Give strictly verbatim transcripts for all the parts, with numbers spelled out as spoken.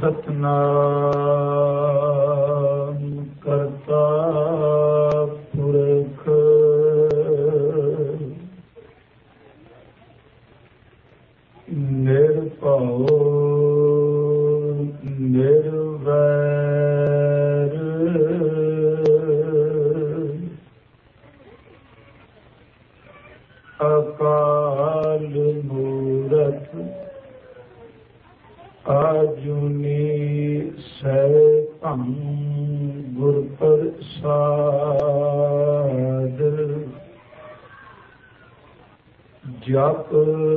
ਸਤਨਾਮ ਕਰਤਾ ਪੁਰਖ ਨਿਰਭਉ ਨਿਰਵੈਰ ਅਕਾਲ ਮੂਰਤ ਆਜੂਨੀ ਸੈਭੰ ਗੁਰ ਪ੍ਰਸਾਦ ਜਪ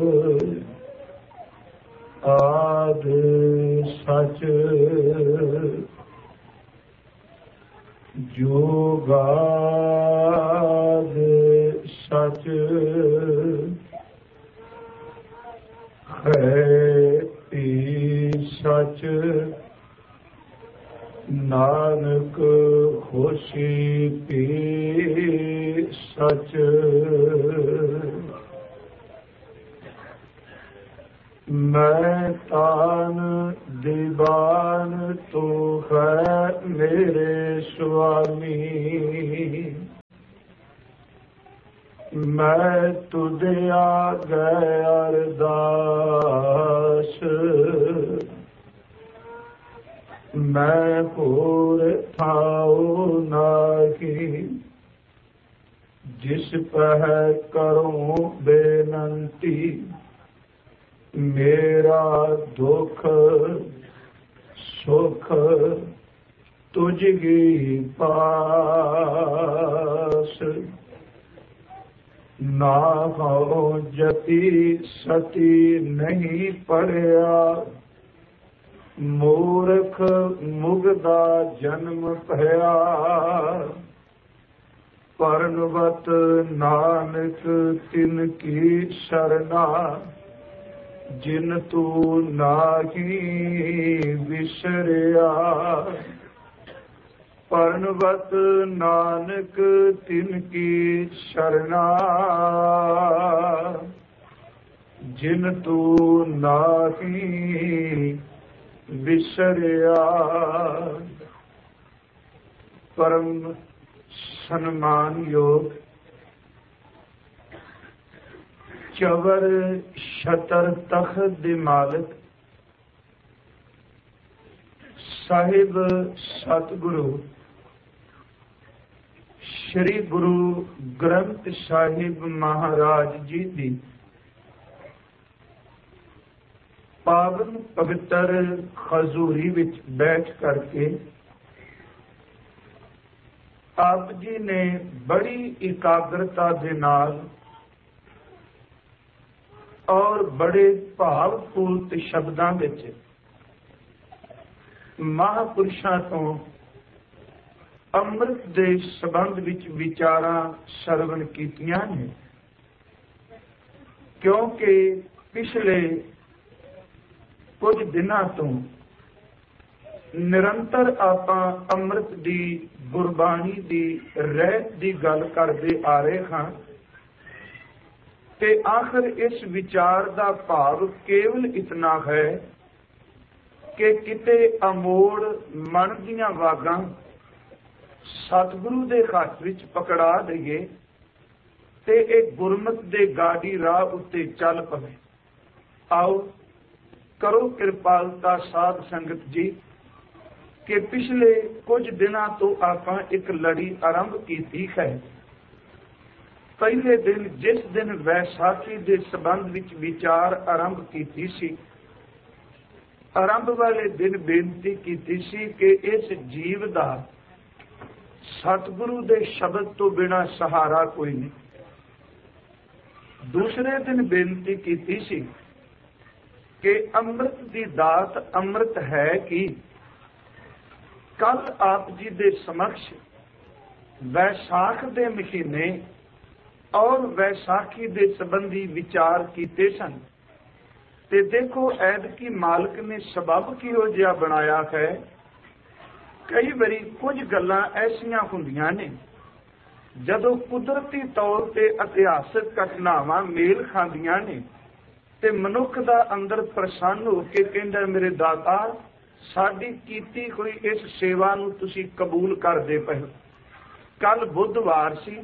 ਆਦਿ ਸਚ ਜੁਗਾਦਿ ਸਚ ਹੈ ਸਚ ਨਾਨਕ ਹੋਸੀ ਪੀ ਸਚ ਮੈਂ ਤਾਨ ਦੀਵਾਨ ਤੂੰ ਹੈ ਮੇਰੇ ਸੁਆਮੀ ਮੈਂ ਤੁਧ ਆਗੇ ਅਰਦਾਸ ਮੈਂ ਹੋਰ ਥਾਉ ਨਾਹੀ ਜਿਸ ਪਹਿ ਕਰੂੰ ਬੇਨੰਤੀ ਮੇਰਾ ਦੁਖ ਸੁਖ ਤੁਝੀ ਪਾਸ ਨਾ ਹੋ ਜਤੀ ਸਤੀ ਨਹੀਂ ਪੜਿਆ ਮੂਰਖ ਮੁਗਦਾ ਜਨਮ ਭਇਆ ਪਰਨਵਤ ਨਾਨਕ ਤਿਨ ਕੀ ਸਰਨਾ ਜਿਨ ਤੂੰ ਨਾਹੀ ਵਿਸਰਿਆ ਪਰਨਵਤ ਨਾਨਕ ਤਿਨ ਕੀ ਸਰਨਾ ਜਿਨ ਤੂੰ ਨਾਹੀ ਵਿਸਰਿਆ। ਪਰਮ ਸਨਮਾਨਯੋਗ ਚਵਰ ਛਤਰ ਤਖਤ ਦੇ ਮਾਲਕ ਸਾਹਿਬ ਸਤਿਗੁਰੂ ਸ਼੍ਰੀ ਗੁਰੂ ਗ੍ਰੰਥ ਸਾਹਿਬ ਮਹਾਰਾਜ ਜੀ ਦੀ ਪਾਵਨ ਪਵਿੱਤਰ ਹਜ਼ੂਰੀ ਵਿੱਚ ਬੈਠ ਕਰਕੇ ਆਪ ਜੀ ਨੇ ਬੜੀ ਇਕਾਗਰਤਾ ਦੇ ਨਾਲ ਔਰ ਬੜੇ ਭਾਵਪੂਰਤ ਸ਼ਬਦਾਂ ਵਿੱਚ ਮਹਾਂਪੁਰਸ਼ਾਂ ਤੋਂ ਅੰਮ੍ਰਿਤ ਦੇ ਸੰਬੰਧ ਵਿੱਚ ਵਿਚਾਰਾਂ ਸਰਵਣ ਕੀਤੀਆਂ ਨੇ, ਕਿਉਂਕਿ ਪਿਛਲੇ ਕੁਝ ਦਿਨਾਂ ਤੋਂ ਨਿਰੰਤਰ ਆਪਾਂ ਅੰਮ੍ਰਿਤ ਦੀ ਗੁਰਬਾਣੀ ਦੀ ਰਹਿਤ ਦੀ ਗੱਲ ਕਰਦੇ ਆ ਰਹੇ ਹਾਂ ਤੇ ਆਖਰ ਇਸ ਵਿਚਾਰ ਦਾ ਭਾਵ ਕੇਵਲ ਇਤਨਾ ਹੈ ਕਿ ਕਿਤੇ ਅਮੋੜ ਮਨ ਦੀਆਂ ਵਾਗਾਂ ਸਤਿਗੁਰੂ ਦੇ ਹੱਥ ਵਿੱਚ ਪਕੜਾ ਦਈਏ ਤੇ ਇਹ ਗੁਰਮਤਿ ਦੇ ਗਾੜੀ ਰਾਹ ਉੱਤੇ ਚੱਲ ਪਵੇ। ਆਓ ਕਰੋ ਕਿਰਪਾਲਤਾ ਸਾਧ ਸੰਗਤ ਜੀ ਕਿ ਪਿਛਲੇ ਕੁਝ ਦਿਨਾਂ ਤੋਂ ਆਪਾਂ ਇੱਕ ਲੜੀ ਆਰੰਭ ਕੀਤੀ ਹੈ। ਪਹਿਲੇ ਦਿਨ ਜਿਸ ਦਿਨ ਵੈਸਾਖੀ ਦੇ ਸੰਬੰਧ ਵਿੱਚ ਵਿਚਾਰ ਆਰੰਭ ਕੀਤੀ ਸੀ, ਆਰੰਭ ਵਾਲੇ ਦਿਨ ਬੇਨਤੀ ਕੀਤੀ ਸੀ ਕਿ ਇਸ ਜੀਵ ਦਾ ਸਤਿਗੁਰੂ ਦੇ ਸ਼ਬਦ ਤੋਂ ਬਿਨਾਂ ਸਹਾਰਾ ਕੋਈ ਨਹੀਂ। ਦੂਸਰੇ ਦਿਨ ਬੇਨਤੀ ਕੀਤੀ ਸੀ ਕਿ ਅੰਮ੍ਰਿਤ ਦੀ ਦਾਤ ਅੰਮ੍ਰਿਤ ਹੈ ਕਿ ਕੱਲ ਆਪ ਜੀ ਦੇ ਸਮਕਸ਼ ਵੈਸਾਖ ਦੇ ਮਹੀਨੇ ਔਰ ਵੈਸਾਖੀ ਦੇ ਸੰਬੰਧੀ ਵਿਚਾਰ ਕੀਤੇ ਸਨ ਤੇ ਦੇਖੋ ਐਤਕੀ ਮਾਲਕ ਨੇ ਸਬਬ ਕਿਹੋ ਜਿਹਾ ਬਣਾਇਆ ਹੈ। ਕਈ ਵਾਰੀ ਕੁਝ ਗੱਲਾਂ ਐਸੀਆਂ ਹੁੰਦੀਆਂ ਨੇ ਜਦੋਂ ਕੁਦਰਤੀ ਤੌਰ ਤੇ ਇਤਿਹਾਸਕ ਘਟਨਾਵਾਂ ਮੇਲ ਖਾਂਦੀਆਂ ਨੇ ਤੇ ਮਨੁੱਖ ਦਾ ਅੰਦਰ ਪ੍ਰਸੰਨ ਹੋ ਕੇ ਕਹਿੰਦਾ ਮੇਰੇ ਦਾਤਾ ਸਾਡੀ ਕੀਤੀ ਹੋਈ ਇਸ ਸੇਵਾ ਨੂੰ ਤੁਸੀਂ ਕਬੂਲ ਕਰਦੇ ਪਏ। ਕੱਲ ਬੁੱਧਵਾਰ ਸੀ,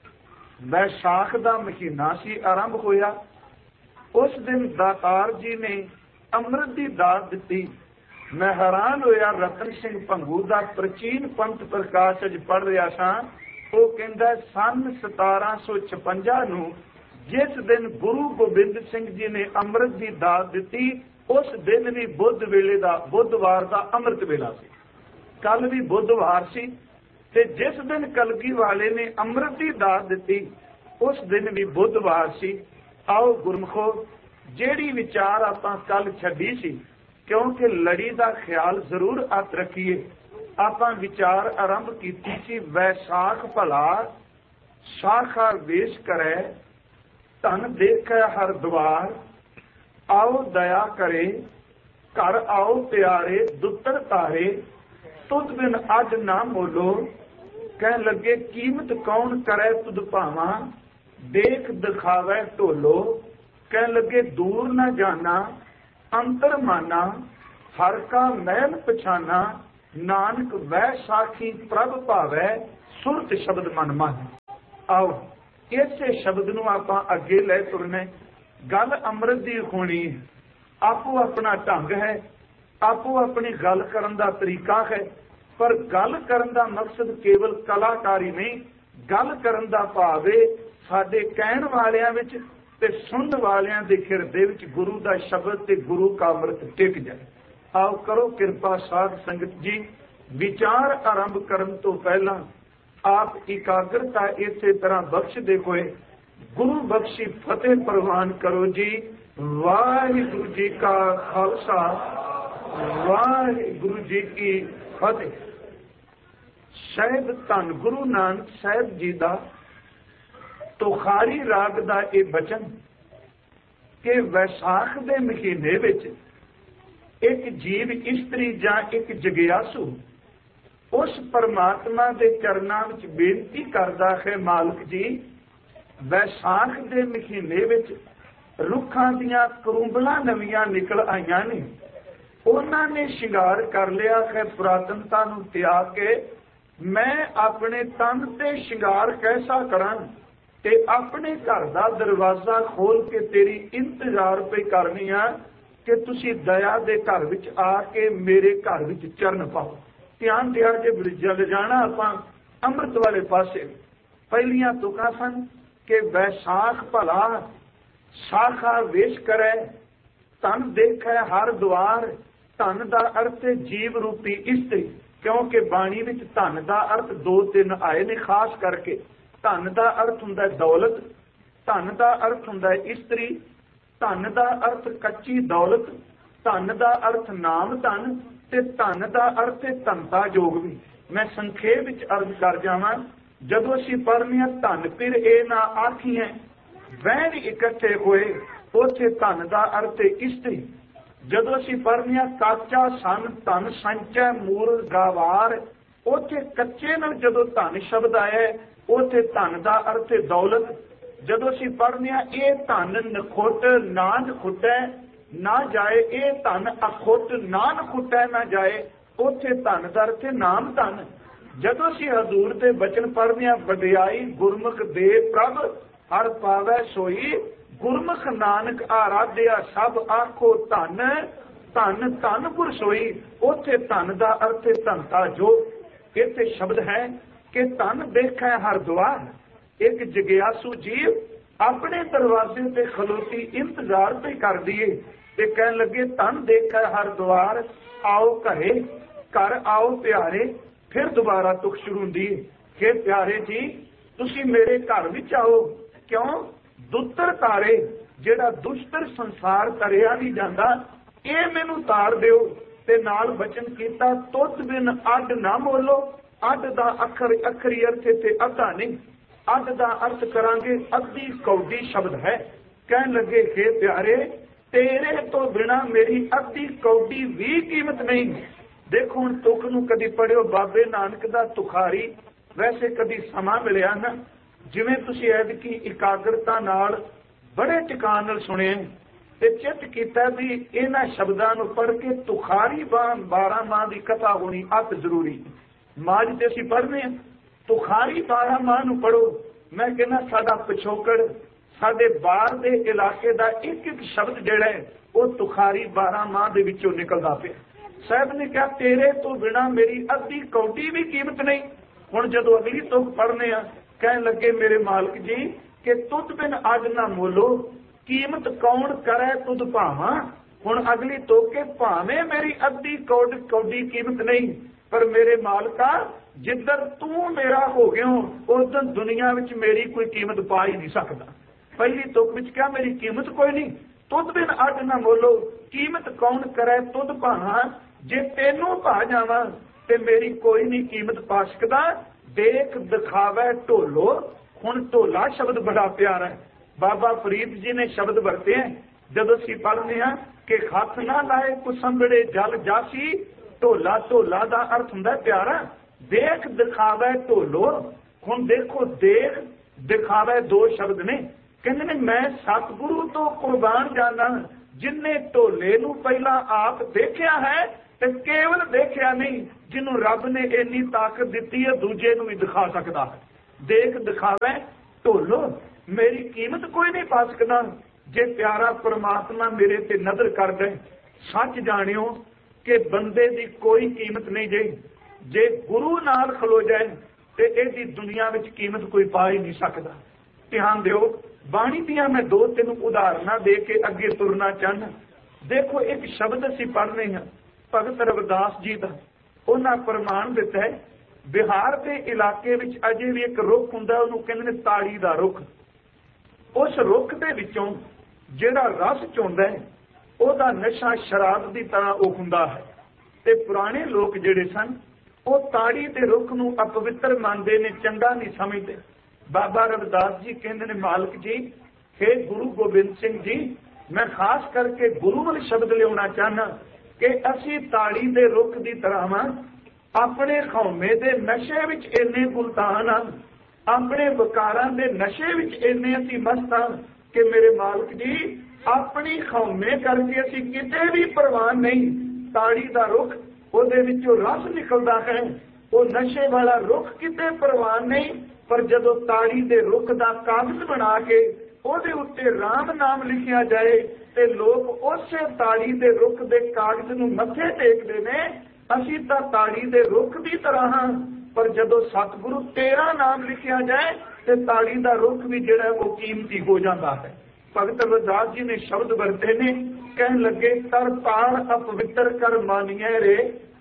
ਵੈਸਾਖ ਦਾ ਮਹੀਨਾ ਸੀ, ਆਰੰਭ ਹੋਇਆ। ਉਸ ਦਿਨ ਦਾਤਾਰ ਜੀ ਨੇ ਅੰਮ੍ਰਿਤ ਦੀ ਦਾਤ ਦਿੱਤੀ। ਮੈਂ ਹੈਰਾਨ ਹੋਇਆ, ਰਤਨ ਸਿੰਘ ਭੰਗੂ ਦਾ ਪ੍ਰਾਚੀਨ ਪੰਥ ਪ੍ਰਕਾਸ਼ ਅੱਜ ਪੜ੍ਹ ਰਿਹਾ ਸਾਂ। ਉਹ ਕਹਿੰਦਾ ਸੰਨ ਸਤਾਰਾਂ ਸੌ ਛਪੰਜਾ ਨੂੰ ਜਿਸ ਦਿਨ ਗੁਰੂ ਗੋਬਿੰਦ ਸਿੰਘ ਜੀ ਨੇ ਅੰਮ੍ਰਿਤ ਦੀ ਦਾਤ ਦਿੱਤੀ, ਉਸ ਦਿਨ ਵੀ ਬੁੱਧ ਵੇਲੇ ਦਾ ਬੁੱਧਵਾਰ ਦਾ ਅੰਮ੍ਰਿਤ ਵੇਲਾ ਸੀ। ਕੱਲ ਵੀ ਬੁੱਧਵਾਰ ਸੀ ਤੇ ਜਿਸ ਦਿਨ ਕਲਗੀ ਵਾਲੇ ਨੇ ਅੰਮ੍ਰਿਤ ਦੀ ਦਾਤ ਦਿੱਤੀ, ਉਸ ਦਿਨ ਵੀ ਬੁੱਧਵਾਰ ਸੀ। ਆਓ ਗੁਰਮਖੋ, ਜਿਹੜੀ ਵਿਚਾਰ ਆਪਾਂ ਕੱਲ ਛੱਡੀ ਸੀ, ਕਿਉਂਕਿ ਲੜੀ ਦਾ ਖਿਆਲ ਜ਼ਰੂਰ ਹੱਥ ਰੱਖੀਏ, ਆਪਾਂ ਵਿਚਾਰ ਆਰੰਭ ਕੀਤੀ ਸੀ, ਵੈਸਾਖ ਭਲਾ ਸਾਖਾ ਵੇਸ਼ ਕਰੈ, ਧਨ ਦੇਖੈ ਹਰ ਦੁਆਰ, ਆਓ ਦਇਆ ਕਰੇ, ਘਰ ਆਓ ਪਿਆਰੇ, ਦੁੱਤਰ ਤਾਰੇ, ਤੁਧ ਬਿਨ ਅੱਜ ਨਾ ਮੋਲੋ, ਕਹਿਣ ਲੱਗੇ ਕੀਮਤ ਕੌਣ ਕਰੇ ਤੁਧ ਭਾਵਾਂ, ਦੇਖ ਦਿਖਾਵੇ ਢੋਲੋ, ਕਹਿਣ ਲੱਗੇ ਦੂਰ ਨਾ ਜਾਣਾ ਅੰਤਰ ਮਾਨਾ, ਹਰ ਕਾ ਮਹਿਲ ਪਛਾਨਾ, ਨਾਨਕ ਵੈ ਸਾਖੀ ਪ੍ਰਭ ਭਾਵੈ, ਸੁਰਤ ਸ਼ਬਦ ਮਨ ਮਨ। ਆਓ ਇਸੇ ਸ਼ਬਦ ਨੂੰ ਆਪਾਂ ਅੱਗੇ ਲੈ ਤੁਰਨੇ। ਗੱਲ ਅੰਮ੍ਰਿਤ ਦੀ ਹੋਣੀ ਹੈ, ਆਪੋ ਆਪਣਾ ਢੰਗ ਹੈ, ਆਪੋ ਆਪਣੀ ਗੱਲ ਕਰਨ ਦਾ ਤਰੀਕਾ ਹੈ, ਪਰ ਗੱਲ ਕਰਨ ਦਾ ਮਕਸਦ ਕੇਵਲ ਕਲਾਕਾਰੀ ਨਹੀਂ, ਗੱਲ ਕਰਨ ਦਾ ਭਾਵ ਹੈ ਸਾਡੇ ਕਹਿਣ ਵਾਲਿਆਂ ਵਿੱਚ ਤੇ ਸੁਣਨ ਵਾਲਿਆਂ ਦੇ ਹਿਰਦੇ ਵਿੱਚ ਗੁਰੂ ਦਾ ਸ਼ਬਦ ਤੇ ਗੁਰੂ ਕਾ ਅੰਮ੍ਰਿਤ ਟਿਕ ਜਾਏ। ਆਓ ਕਰੋ ਕਿਰਪਾ ਸਾਧ ਸੰਗਤ ਜੀ, ਵਿਚਾਰ ਆਰੰਭ ਕਰਨ ਤੋਂ ਪਹਿਲਾਂ ਆਪ ਇਕਾਗਰਤਾ ਇਸੇ ਤਰ੍ਹਾਂ ਬਖਸ਼ਦੇ ਹੋਏ ਗੁਰੂ ਬਖਸ਼ੀ ਫਤਿਹ ਪ੍ਰਵਾਨ ਕਰੋ ਜੀ। ਵਾਹਿਗੁਰੂ ਜੀ ਕਾ ਖਾਲਸਾ, ਵਾਹਿਗੁਰੂ ਜੀ ਕੀ ਫਤਿਹ। ਸ਼ਾਇਦ ਧੰਨ ਗੁਰੂ ਨਾਨਕ ਸਾਹਿਬ ਜੀ ਦਾ ਤੁਖਾਰੀ ਰਾਗ ਦਾ ਇਹ ਬਚਨ ਕਿ ਵੈਸਾਖ ਦੇ ਮਹੀਨੇ ਵਿੱਚ ਇੱਕ ਜੀਵ ਇਸਤਰੀ ਜਾਂ ਇੱਕ ਜਗਿਆਸੂ ਉਸ ਪਰਮਾਤਮਾ ਦੇ ਚਰਨਾਂ ਵਿੱਚ ਬੇਨਤੀ ਕਰਦਾ ਹੈ, ਮਾਲਕ ਜੀ ਵੈਸਾਖ ਦੇ ਮਹੀਨੇ ਵਿੱਚ ਰੁੱਖਾਂ ਦੀਆਂ ਕਰੂੰਬਲਾਂ ਨਵੀਆਂ ਨਿਕਲ ਆਈਆਂ ਨੇ, ਉਹਨਾਂ ਨੇ ਸ਼ਿੰਗਾਰ ਕਰ ਲਿਆ ਹੈ ਪੁਰਾਤਨਤਾ ਨੂੰ ਤਿਆਗ ਕੇ। ਮੈਂ ਆਪਣੇ ਤਨ ਤੇ ਸ਼ਿੰਗਾਰ ਕੈਸਾ ਕਰਾਂ ਤੇ ਆਪਣੇ ਘਰ ਦਾ ਦਰਵਾਜ਼ਾ ਖੋਲ ਕੇ ਤੇਰੀ ਇੰਤਜ਼ਾਰ ਪਈ ਕਰਨੀ ਆ ਕਿ ਤੁਸੀਂ ਦਇਆ ਦੇ ਘਰ ਵਿੱਚ ਆ ਕੇ ਮੇਰੇ ਘਰ ਵਿੱਚ ਚਰਨ ਪਾਓ। ਧਿਆਨ ਦਿਆ ਜੇ ਬ੍ਰਿਜਲ ਜਾਣਾ ਆਪਾਂ ਅੰਮ੍ਰਿਤ ਵਾਲੇ ਪਾਸੇ। ਪਹਿਲੀਆਂ ਤੁਕਾਂ ਸਨ ਕਿ ਵੈਸਾਖ ਭਲਾ ਸਾਖਾ ਵੇਸ਼ ਕਰੈ, ਧਨ ਦੇਖੈ ਹਰ ਦੁਆਰ। ਧਨ ਦਾ ਅਰਥ ਹੈ ਜੀਵ ਰੂਪੀ ਇਸਤਰੀ, ਕਿਉਂਕਿ ਬਾਣੀ ਵਿੱਚ ਧਨ ਦਾ ਅਰਥ ਦੋ ਤਿੰਨ ਆਏ ਨੇ ਖਾਸ ਕਰਕੇ। ਧਨ ਦਾ ਅਰਥ ਹੁੰਦਾ ਦੌਲਤ, ਧਨ ਦਾ ਅਰਥ ਹੁੰਦਾ ਇਸਤਰੀ, ਧਨ ਦਾ ਅਰਥ ਕੱਚੀ ਦੌਲਤ, ਧਨ ਦਾ ਅਰਥ ਨਾਮ ਧਨ, ਤੇ ਧਨ ਦਾ ਅਰਥ ਹੈ ਧਨਤਾ ਯੋਗ ਵੀ। ਮੈਂ ਸੰਖੇਪ ਵਿੱਚ ਅਰਜ਼ ਕਰ ਜਾਵਾਂ, ਜਦੋਂ ਅਸੀਂ ਪੜ੍ਹਨੇ ਆ ਧਨ ਫਿਰ ਇਹ ਨਾ ਆਖੀਏ ਵਹਿਣ ਇਕੱਠੇ ਹੋਏ, ਉੱਥੇ ਧਨ ਦਾ ਅਰਥ ਹੈ ਇਸਤਰੀ। ਜਦੋਂ ਅਸੀਂ ਪੜ੍ਹਨੇ ਆ ਕਾਚਾ ਸਨ ਧਨ ਸੰਚੈ ਮੂਲ ਗਾਵਾਰ, ਉੱਥੇ ਕੱਚੇ ਨਾਲ ਜਦੋਂ ਧਨ ਸ਼ਬਦ ਆਇਆ ਉੱਥੇ ਧਨ ਦਾ ਅਰਥ ਹੈ ਦੌਲਤ। ਜਦੋਂ ਅਸੀਂ ਪੜ੍ਹਨੇ ਆ ਇਹ ਧਨ ਨਖੁੱਟ ਨਾ ਨਖੁੱਟੈ ਨਾ ਜਾਏ, ਇਹ ਧਨ ਅਖੁੱਟ ਨਾ ਨਖੁੱਟੈ ਨਾ ਜਾਏ, ਉੱਥੇ ਧਨ ਦਾ ਅਰਥ ਹੈ ਨਾਮ ਧਨ। ਜਦੋਂ ਅਸੀਂ ਹਜ਼ੂਰ ਦੇ ਬਚਨ ਪੜ੍ਹਨੇ ਆ ਵਡਿਆਈ ਗੁਰਮੁਖ ਦੇ ਪ੍ਰਭ ਹਰ ਪਾਵੈ ਸੋਈ, ਗੁਰਮੁਖ ਨਾਨਕ ਆਰਾਧਿਆ ਸਭ ਆਖੋ ਧਨ, ਧਨ ਧਨ ਪੁਰ ਸੋਈ, ਉੱਥੇ ਧਨ ਦਾ ਅਰਥ ਹੈ ਧਨਤਾ ਜੋ। ਇੱਥੇ ਸ਼ਬਦ ਹੈ ਕਿ ਧਨ ਦੇਖੈ ਹਰ ਦੁਆਰ। ਇੱਕ ਜਗਿਆਸੂ ਜੀਵ ਆਪਣੇ ਦਰਵਾਜ਼ੇ ਤੇ ਖਲੋਤੀ ਇੰਤਜ਼ਾਰ ਤੇ ਕਰਦੀ ਏ ਤੇ ਕਹਿਣ ਲੱਗੇ ਧਨ ਦੇਖੈ ਹਰ ਦੁਆਰ, ਆਓ ਘਰੇ, ਘਰ ਆਓ ਪਿਆਰੇ। ਫਿਰ ਦੁਬਾਰਾ ਤੁਕ ਸ਼ੁਰੂ ਹੁੰਦੀ ਹੈ ਕਿ ਪਿਆਰੇ ਜੀ ਤੁਸੀਂ ਮੇਰੇ ਘਰ ਵਿੱਚ ਆਓ। ਕਿਉਂ? ਦੁੱਤਰ ਤਾਰੇ, ਜਿਹੜਾ ਦੁਸ਼ਟਰ ਸੰਸਾਰ ਤਰਿਆ ਨਹੀਂ ਜਾਂਦਾ, ਇਹ ਮੈਨੂੰ ਤਾਰ ਦਿਓ। ਤੇ ਨਾਲ ਬਚਨ ਕੀਤਾ ਤੁਧ ਬਿਨ ਅੱਡ ਨਾ ਮੋਲੋ। ਅੱਡ ਦਾ ਅੱਖਰ ਅੱਖਰੀ ਅਰਥ ਤੇ ਅੱਧਾ ਨਹੀਂ, ਅੱਡ ਦਾ ਅਰਥ ਕਰਾਂਗੇ ਅੱਧੀ ਕੌਡੀ ਸ਼ਬਦ ਹੈ। ਕਹਿਣ ਲੱਗੇ ਕਿ ਪਿਆਰੇ ਤੇਰੇ ਤੋਂ ਬਿਨਾ ਮੇਰੀ ਅੱਧੀ ਕੌਡੀ ਵੀ ਕੀਮਤ ਨਹੀਂ। ਦੇਖੋ ਹੁਣ ਤੁਕ ਨੂੰ ਕਦੀ ਪੜਿਓ ਬਾਬੇ ਨਾਨਕ ਦਾ ਤੁਖਾਰੀ, ਵੈਸੇ ਕਦੀ ਸਮਾਂ ਮਿਲਿਆ ਨਾ, ਜਿਵੇਂ ਤੁਸੀਂ ਐਤਕੀ ਇਕਾਗਰਤਾ ਨਾਲ ਬੜੇ ਟਿਕਾਣ ਨਾਲ ਸੁਣੇ ते चित किया भी इन्हां शब्दां पढ़ के तुखारी बारह माह की कथा होनी अत जरूरी। माज ते असीं पढ़ने तुखारी बारह माह नूं पढ़ो। मैं कहना साडा पिछोकड़ साडे बाहर दे इलाके दा एक एक शब्द जिहड़ा है वो तुखारी बारह माह दे विचों निकलदा पिया। साहब ने कहा तेरे तो बिना मेरी अद्धी कौडी भी कीमत नहीं। हुण जदों अगली तुक पढ़ने आ कहन लगे मेरे मालिक जी कि तुद बिन अज ना मोलो कीमत कौन करे तुद भावा। हुण अगली तुक भावें मेरी अद्धी कौड कौडी कीमत नहीं पर मेरे मालका जिधर तू मेरा हो गया उधर दुनिया विच मेरी कोई कीमत पा ही नहीं सकता। पहली तुक विच क्या मेरी कीमत कोई नहीं। तुद बिन अज ना मोलो कीमत कौन करे तुद भावा। जे तेनू पा जावा ते मेरी कोई नहीं कीमत पा सकता। देख दिखावे ढोलो। हुण ढोला शब्द बड़ा प्यारा है। बाबा फरीद जी ने शब्द वरते हैं जब असीं पढ़ने हैं कि हथ ना लाए कुसंबड़े जल जासी। ढोला ढोला का अर्थ हुंदा प्यारा। देख दिखावे ढोलो। हुण देखो देख दिखावे दो शब्द ने। कहते ने मैं सतगुरु तो कुर्बान जाना जिन्हें ढोले नूं पहला आप देखिया है ते केवल देखिया नहीं जिन्हों रब ने इन्नी ताकत दी है दूजे नूं भी दिखा सकता है। देख दिखावे ढोलो मेरी कीमत कोई नहीं पा सकता। जे प्यारा परमात्मा मेरे ते नजर कर दे सच जानियो कि बंदे दी कोई कीमत नहीं जे जे गुरु नाल खलो जाए ते इहदी दुनिया विच कीमत कोई पा ही नहीं सकता। ध्यान दिओ बाणी दियां मैं दो तीन उदाहरणां दे के अगे तुरना चाहना। देखो एक शब्द असीं पढ़ने हैं भगत रविदास जी का। उन्हां प्रमाण दिता है बिहार के इलाके विच अजे भी एक रुख हुंदा उहनूं कहंदे ने ताड़ी दा रुख। उस रुख दे विचों जिहड़ा रस चुंदा है ਉਹਦਾ नशा शराब की तरह वो हुंदा है। ते पुराने लोग जिहड़े सन वो ताड़ी के रुख नूं अपवित्र मानते ने चंगा नहीं समझते। बाबा रविदास जी कहते ने मालिक जी हे गुरु गोबिंद सिंह जी मैं खास करके गुरु वाले शब्द लियाना चाहना कि असी ताड़ी के रुख की तरह वां अपने खौमे के नशे विच इन्ने गुलतान हाँ अपने विकारां के नशे विच इन्ने असीं मस्त हाँ कि मेरे मालिक जी अपनी खौमे करके असी किते भी परवान नहीं। ताड़ी का रुख ਉਹਦੇ ਵਿੱਚੋਂ रस निकलता है वो नशे वाला रुख किते परवान नहीं। पर जदों ताड़ी के रुख का कागज बना के ਉਹਦੇ उत्ते राम नाम लिखिया जाए तो लोग उस ताड़ी के रुख के कागज नूं मत्थे टेकते हैं। असी तो ताड़ी के रुख की तरह हाँ पर जदों सतगुरु तेरा नाम लिखिया जाए तो ताड़ी का रुख भी जिहड़ा वो कीमती हो जाता है। भगत रविदास जी ने शब्द वरते ने कहन लगे तर पार अपवित्र कर मानिए रे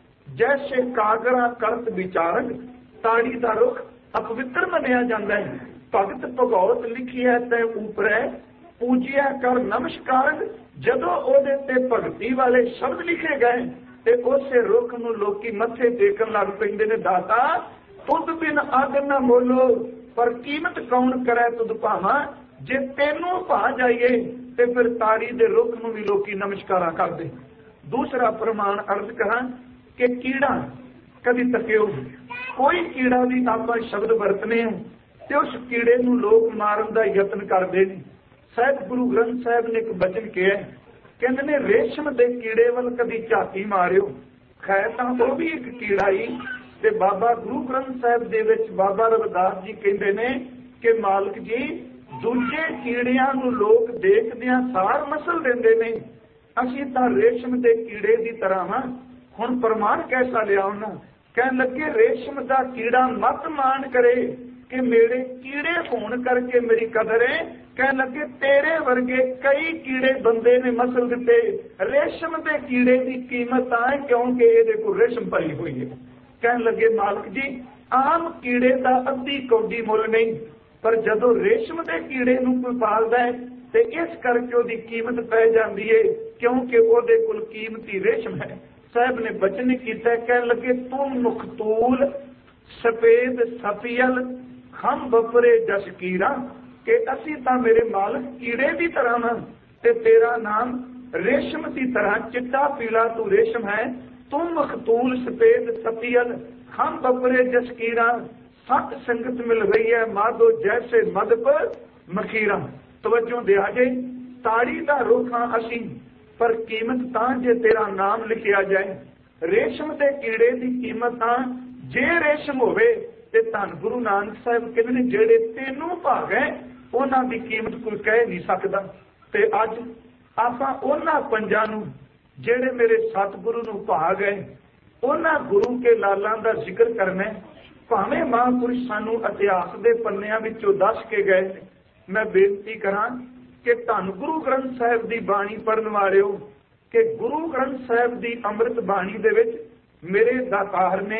जैसे कागरा करत विचारक। ताड़ी का रुख अपवित्र मनिया जाता है। भगत भगौत लिखी है तै ऊपर पूजिया कर नमस्कार। जदों ओदे ते भगती वाले शब्द लिखे गए ते उस रुख नूं लोकी मत्थे टेकन लग पैंदे ने। दाता तुद बिन अग न मोलो पर कीमत कौन करे तुद भावा। जे तेनों पा जाइए तो फिर ताड़ी दे रुख नूं भी लोकी नमस्कारा करदे। दूसरा प्रमाण अर्ज करा कि कीड़ा कभी तकियो कोई कीड़ा भी आपां शब्द वरतने ते उस कीड़े नूं लोग मारन दा यतन करदे ने। साहिब गुरु ग्रंथ साहिब ने एक वचन कहा कहंदे ने रेशम दे कीड़े वल कभी झाती मारियो। खैर तां वो भी एक कीड़ा ही ते बाबा गुरु ग्रंथ साहिब दे विच बाबा रविदास जी कहंदे ने कि मालिक जी दूजे कीड़ियां नूं लोग देखदियां सार मसल देंदे ने। असीं तां रेशम दे कीड़े की तरह हां। हुण प्रमाण कैसा लिया उन्हां कहण लगे रेशम दा कीड़ा मत मान करे कि मेरे कीड़े होण करके मेरी कदर है। कहण लगे तेरे वर्गे कई कीड़े बंदे ने मसल दिते। रेशम दे कीड़े की कीमत आए क्योंकि इहदे कोल रेशम पई हुई है। कहण लगे मालिक जी आम कीड़े दा अद्धी कौडी मुल नहीं पर जदों रेशम के कीड़े नूं कोई पालदा है तो इस करके उसकी कीमत पै जाती है क्योंकि उहदे कोल कीमती रेशम है। साहब ने बचन किया कह लगे तुम मुखतूल सफेद सफियल हम बपरे जसकीरा कि असी तां मेरे मालिक कीड़े की तरह हां ते तेरा नाम रेशम की तरह चिट्टा पीला तू रेशम है। तुम मुखतूल सफेद सफियल हम बपरे जसकीरा सत संगत मिल रही है माधो जैसे मद पर मखीरा। तवज्जो दिया जे ताड़ी दा रुख हां असीं, पर कीमत तां जे तेरा नाम लिखिया जाए। रेशम दे कीड़े दी कीमत तां जे रेशम होवे ते धन गुरु नानक साहिब कहंदे ने जेड़े तैनूं भाग है उन्हां दी कीमत कोई कह नहीं सकदा। ते अज आपां उन्हां पंजां नूं जेड़े मेरे सतगुरु नूं भाग है उन्हां गुरु के लालां दा जिक्र करना है। भावें महापुरुष सानू इतिहास के पन्नियां विचों दस के गए। मैं बेनती करां कि धन गुरु ग्रंथ साहिब की बाणी पढ़न वालिओ कि गुरु ग्रंथ साहिब की अमृत बाणी दे विच मेरे दातार ने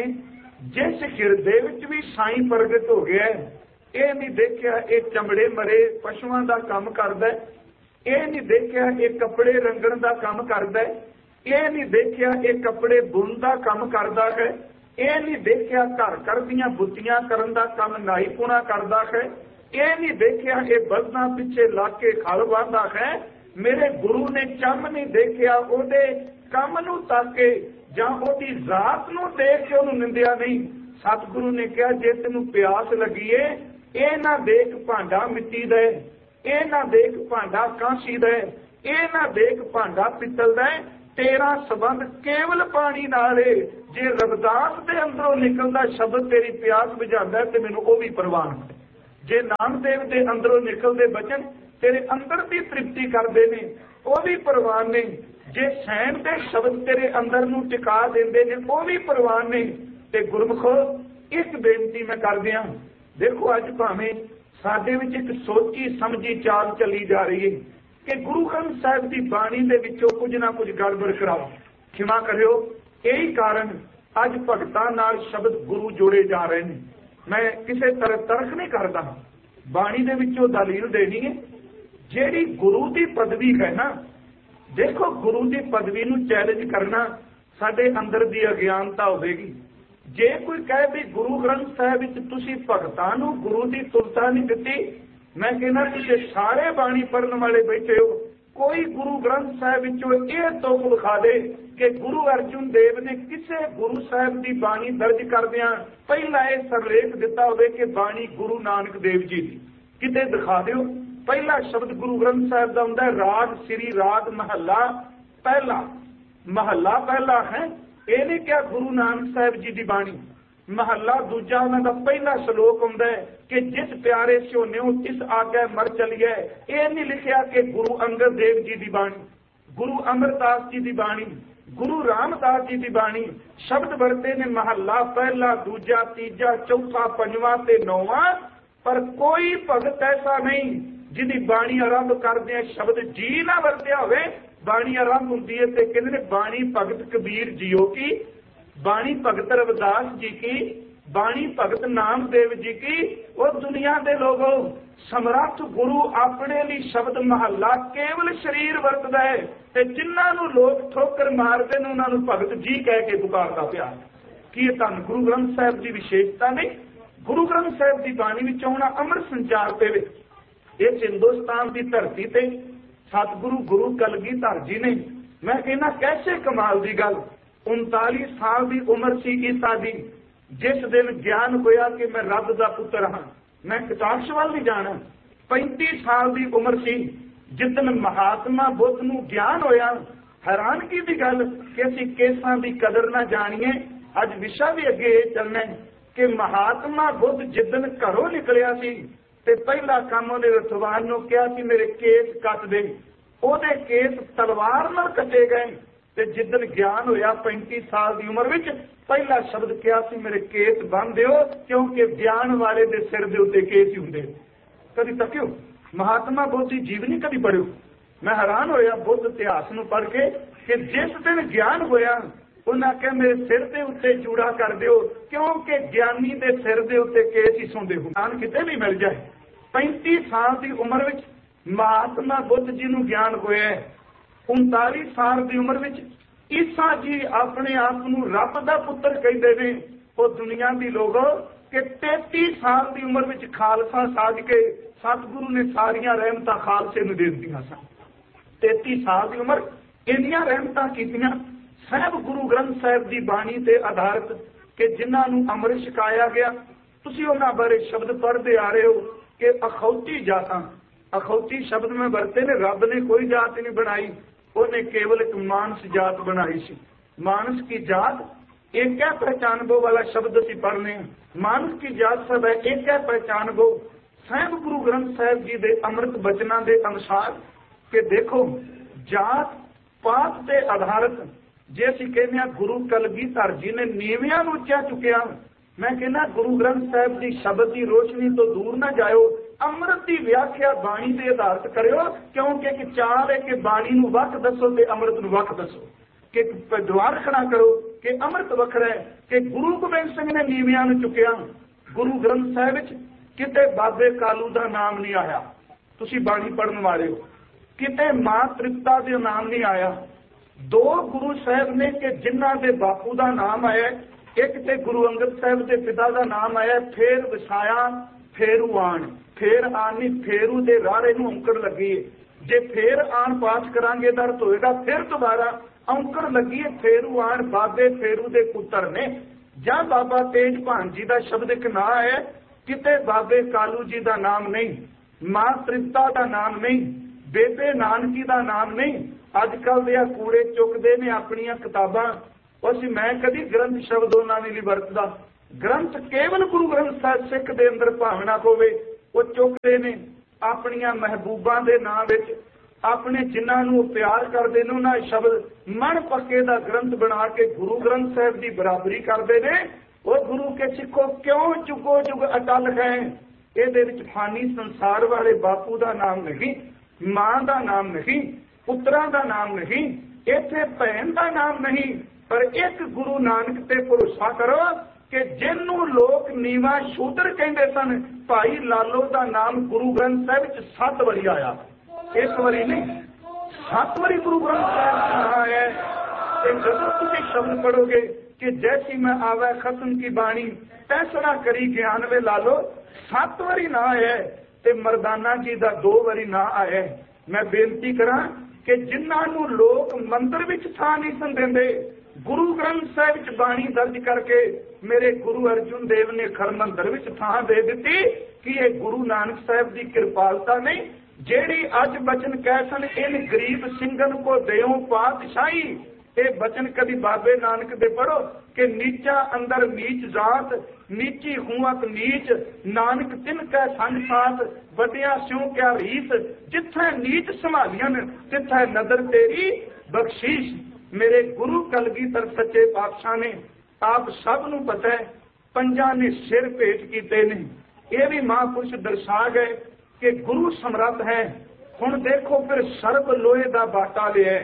जिस हिरदे विच भी साईं प्रगट हो गया है, ये नहीं देखिया ये चमड़े मरे पशुओं का काम करदा है, ये नहीं देखिया ये कपड़े रंगण का काम करदा है, ये नहीं देखिया ये कपड़े बुन का काम करदा है, ये नहीं देखिया घर घर दियां बुत्तियां करन दा काम नाई पुणा करदा है, ये नहीं देखिया ये बलदां पिछे लग के खल वाहंदा है। मेरे गुरु ने चम नहीं देखिया ओदे काम नूं ताके जां ओदी जात नूं देख के उहनूं निंदिया नहीं। सतगुरु ने कहा जे तैनूं प्यास लगी है ये ना देख भांडा मिट्टी दा, ये ना देख भांडा कांसी दा, ये ना देख भांडा पित्तल दा, तेरा संबंध केवल पानी नाल है। जे रविदास दे अंदरों निकलदा शब्द तेरी प्यास बुझांदा है ते मैनूं ओह भी परवान। जे नामदेव दे अंदरों निकलदे बचन तेरे अंदर दी तृप्ति करदे ने ओह भी परवान ने। जे सैन दे शब्द तेरे अंदर नूं टिका देंदे ने ओह भी परवान ने। ते गुरमुखो एक बेनती मैं करदिआं, देखो अज भावें साडे विच एक सोची समझी चाल चली जा रही है कि गुरु ग्रंथ साहिब की बाणी दे विचों कुछ ना कुछ गड़बड़ कराओ। क्षमा करियो, यही कारण अज भगतां नाल शब्द गुरु जोड़े जा रहे हैं। मैं किसी तरह तरक नहीं करता, बाणी दे विचों दलील देनी है। जेड़ी गुरु की पदवी है ना, देखो गुरु की पदवी नूं चैलेंज करना साडे अंदर दी अज्ञानता होवेगी। जे कोई कहे भी गुरु ग्रंथ साहिब विच तुसीं भगतां नूं गुरु की तुलता नहीं दित्ती, मैं कहना तुसीं सारे बाणी पढ़न वाले बैठे हो, कोई गुरु ग्रंथ साहिब विचों यह तुक विखा दे कि गुरु अर्जुन देव ने किसी गुरु साहिब की बाणी दर्ज करदिआं पहला यह सरलेख दिता होवे कि बाणी गुरु नानक देव जी की, किते दिखा दिओ। पहला शब्द गुरु ग्रंथ साहिब का हुंदा है राग श्री राग महला पहला, महला पहला है। ये नहीं क्या गुरु नानक साहिब जी की बाणी महला दूजा उन्होंने पहला श्लोक हुंदा है कि जिस प्यारे सोने इस आगे मर चलिए। ये नहीं लिखिया कि गुरु अंगद देव जी की बाणी, गुरु अमरदास जी की बाणी, गुरु रामदास जी की बाणी। शब्द वरते ने महला पहला दूजा तीजा चौथा पंजवां ते नौवां, पर कोई भगत ऐसा नहीं जिहदी बाणी आरंभ करदे शब्द जी ना वरत्या होवे। बाणी आरंभ हुंदी है ते कहंदे ने बाणी भगत कबीर जीओ की, बाणी भगत रविदास जी की, बाणी भगत नामदेव जी की। और दुनिया के लोगों समर्थ गुरु अपने लिए शब्द महला केवल शरीर वरतदा है ते जिन्हां नूं लोग ठोकर मारदे ने उन्हां नूं भगत जी कह के पुकारदा पिया। कि ये धन गुरु ग्रंथ साहिब की विशेषता नहीं? गुरु ग्रंथ साहिब की बाणी विच आउणा अमृत संचार देवे। इस हिंदुस्तान की धरती ते सतगुरु गुरु कलगीधर जी ने, मैं कहना कैसे कमाल की गल, उनतालीस साल की उम्र सी ईसा दी जिस दिन ज्ञान होया कि मैं रब दा पुत्र हाँ, मैं कटाक्ष वाल नहीं जाना। पैंती साल की उम्र सी जिदन महात्मा बुद्ध नूं ज्ञान होया। हैरानगी की गल कि असीं केसां की कदर ना जाणीए। अज विशा भी अगे चलना है कि महात्मा बुद्ध जिदन घरों निकलिया सी ते पहला काम उहने रथवान नूं कहा कि मेरे केस कट दे। ओहदे केस तलवार नाल कटे गए ते जिदन ज्ञान होया पैंती साल की उम्र विच पहला शब्द कहा सी मेरे केस बन दिओ, क्योंकि ज्ञान वाले दे सिर दे उत्ते केस ही हुंदे। कभी तकियो महात्मा बुद्ध की जीवनी कभी पढ़ियो। मैं हैरान होया बुद्ध इतिहास नूं पढ़ के कि जिस दिन ज्ञान होया उन्हें आख्या मेरे सिर के उत्ते जूड़ा कर दिओ, क्योंकि ज्ञानी के सिर के उत्ते केस ही सुनते हो, ज्ञान किते भी मिल जाए। पैंती साल की उम्र विच महात्मा बुद्ध जी नूं ज्ञान होया। उनतालीस साल की उम्र विच ईसा जी अपने आप नूं रब दा पुत्र कहते हैं। वो दुनिया की लोगों कि तैती साल की उम्र विच खालसा साज के सतगुरु ने सारिया रहमतां खालसे नूं दे दित्तियां सन। तैती साल की उम्र इन्नियां रहमतां कीतियां साहब गुरु ग्रंथ साहिब की बाणी ते आधारित कि जिन्हां नूं अमृत छकाया गया। तुसीं उन्हां बारे शब्द पढ़ते आ रहे हो कि अखौती जातां अखौती शब्द में वरते ने, रब ने कोई जात नहीं बनाई, उन्हें केवल एक मानस जात बनाई सी। मानस की जात एक है पहचान वो वाला शब्द असी पढ़ने, मानस की जात सब है एक है पहचान वो। साहिब गुरु ग्रंथ साहिब जी के अमृत बचना के अनुसार कि देखो जात पात के आधारित जे असी कहने गुरु कलगीधर जी ने नीवियां उच्चा चुकिया, मैं कहना गुरु ग्रंथ साहिब की शब्द की रोशनी तो दूर ना जाओ, अमृत की व्याख्या बाणी के आधारित करो, क्योंकि एक चाल है कि बाणी नूं वख दसो ते अमृत नूं वख दसो, कि द्वार खड़ा करो कि अमृत वखरा है, कि गुरु गोबिंद सिंह ने नीवियां नूं चुकिया। गुरु ग्रंथ साहिब विच किते बाबे कालू का नाम नहीं आया, तुसी बाणी पढ़न वाले हो, किते मां तृप्ता का नाम नहीं आया। दो गुरु साहब ने कि जिन्हां दे बापू का नाम आया, एक ते गुरु अंगद साहब के पिता का नाम आया, फेर वसाया फेरू आन, फेर आन नहीं फेरू दे रारे नूं औंकड़ लगी है, जे फेर आन पाठ करांगे तो अर्थ होएगा फिर दोबारा औंकड़ लगी है, फेरू आन बाबे फेरू दे पुत्र ने। जां बाबा तेज भान जी का शब्द एक ना है, किते बाबे कालू जी का नाम नहीं, मां तृप्ता का नाम नहीं, बेबे नानकी का नाम नहीं। अजकल दे कूड़े चुकते ने अपनियां किताबां, उस मैं कभी ग्रंथ शब्द उन्होंने नहीं वरतदा। ग्रंथ केवल गुरु ग्रंथ साहिब सिख दे अंदर भावना होवे वो चुकते ने अपनियां महबूबां दे नाम विच, अपने जिन्हां नूं प्यार करदे ने उन्हां शब्द मन पक्के दा ग्रंथ बना के गुरु ग्रंथ साहिब की बराबरी करते ने। वो गुरु के सिखो क्यों चुगो चुग अटल है, इहदे विच फानी संसार वाले बापू का नाम नहीं, मां का नाम नहीं, पुत्रां का नाम नहीं, इत्थे भैन का नाम नहीं, पर एक गुरु नानक ते भरोसा करो कि जिन्हों लोग नीवा शूद्र कहते सन, भाई लालो का नाम गुरु ग्रंथ साहिब विच सत वारी आया, एक बारी नहीं सत वारी गुरु ग्रंथ साहिब आया है। जब तुम शब्द पढ़ोगे कि जैसी मैं आवे खत्म की बाणी फैसला करी ज्ञान वे लालो, सत वारी ना है ते मरदाना जी का दो वारी ना आया। मैं बेनती करा कि जिन्हों लोग मंदिर विच थां नहीं सन देंदे, गुरु ग्रंथ साहिब विच बाणी दर्ज करके मेरे गुरु अर्जुन देव ने खर मंदिर विच थां दे दी कि ये गुरु नानक साहिब की कृपालता नहीं, जेड़ी अज बचन कह सन इन गरीब सिंगन को देओ पातशाही। ये बचन कभी बाबे नानक दे पढ़ो कि नीचा अंदर नीच जात, नीची हुआत नीच, नानक तिन कै संग साथ, बटिया स्यों क्या रीस, जिथे नीच संभालियन तिथे नदर तेरी बख्शीश। मेरे गुरु कलगीधर सच्चे पातशाह ने आप सब नूं पता है पंजा ने सिर भेंट कीते ने, यह भी महापुरुष दर्शा गए कि गुरु समर्थ है। हुण देखो फिर सर्ब लोहे का बाटा लिया,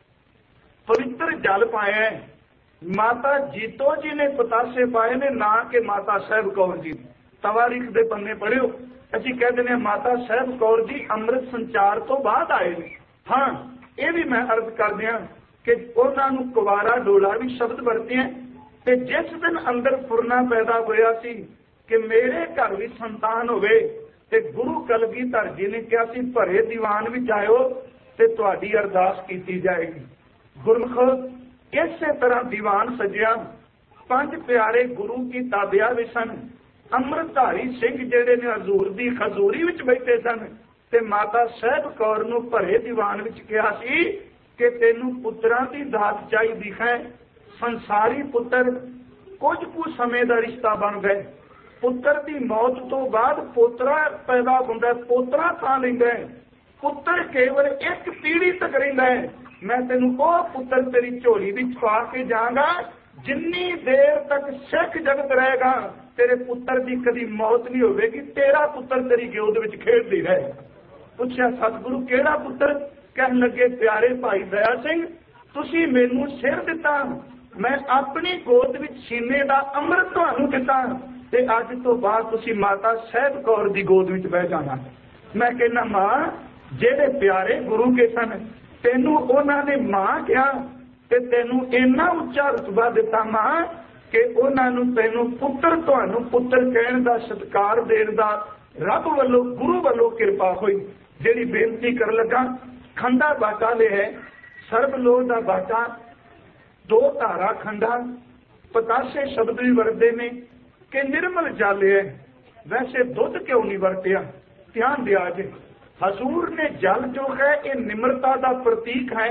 पवित्र जल पाया, माता जीतो जी ने पतासे पाए ने, ना कि माता साहिब कौर जी। तवारीख दे पन्ने पढ़ियो, असीं कह दिंदे हां माता साहिब कौर जी अमृत संचार तो बाद आए ने। हाँ ये भी मैं अर्ज कर दिया कि उन्हां नूं कुवारा डोला भी शब्द वरते हैं, ते जिस दिन अंदर फुरना पैदा होया सी कि मेरे घर भी संतान होवे, ते गुरु कलगीधर जी ने कहा सी भरे दीवान विच आयो ते तुहाडी अरदास कीती जाएगी। गुरमुख इस तरह दीवान सजिया, पंज प्यारे गुरु की ताबिया भी सन, अमृतधारी सिंह जेड़े ने हजूर दी खजूरी विच बैठे सन, ते माता साहिब कौर नूं भरे दीवान विच कहा सी कि तेनू पुत्रां दी दात चाहीदी है। संसारी पुत्र कुछ कुछ समय का रिश्ता बन गए, पुत्र की मौत तो बाद पोतरा पैदा होंदा, पोतरा थां लैंदा है, पुत्र केवल एक पीढ़ी तक रहिंदा है। मैं तेनू ओ पुत्र तेरी झोली विच पा के जाऊंगा, जिन्नी देर तक सिख जगत रहेगा तेरे पुत्र की कभी मौत नहीं होगी, तेरा पुत्र तेरी गोद विच खेडदी रहे। पूछया सतगुरु केड़ा पुत्र? कहन लगे प्यारे भाई दया सिंह, तुसी मैनू सिर दिता, मैं अपनी गोद विच सीने का अमृत तुहानू दिता, ते अज तो बाद तुसी माता साहिब कौर दी गोद विच बह जाना। मैं कहना मां जेड़े प्यारे गुरु के सन तेनू उन्हां ने मां कहा ते तेनू इन्ना उच्चा रुतबा दिता मां कि उन्हां नू तेनू पुत्र तुहानू पुत्र कहण दा सत्कार देण दा रब वल्लों गुरु वल्लों किरपा हुई। जेड़ी बेनती कर लगा खंडा बाटा ले है, सर्वलोह दा बाटा, दो धारा खंडा, पतासे शब्द भी वरते ने कि निर्मल जल है। वैसे दुध क्यों नहीं वरतिया? ध्यान दिया जे हजूर ने जल जो है ये निम्रता का प्रतीक है,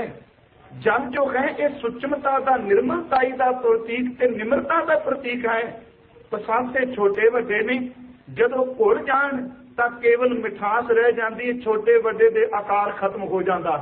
जल जो है ये सुचमता का निर्मलताई का प्रतीक ते निम्रता का प्रतीक है। पसासे छोटे वड्डे ने जदों भुल जाण तां केवल मिठास रह जाती है, छोटे वड्डे दे आकार खत्म हो जाता।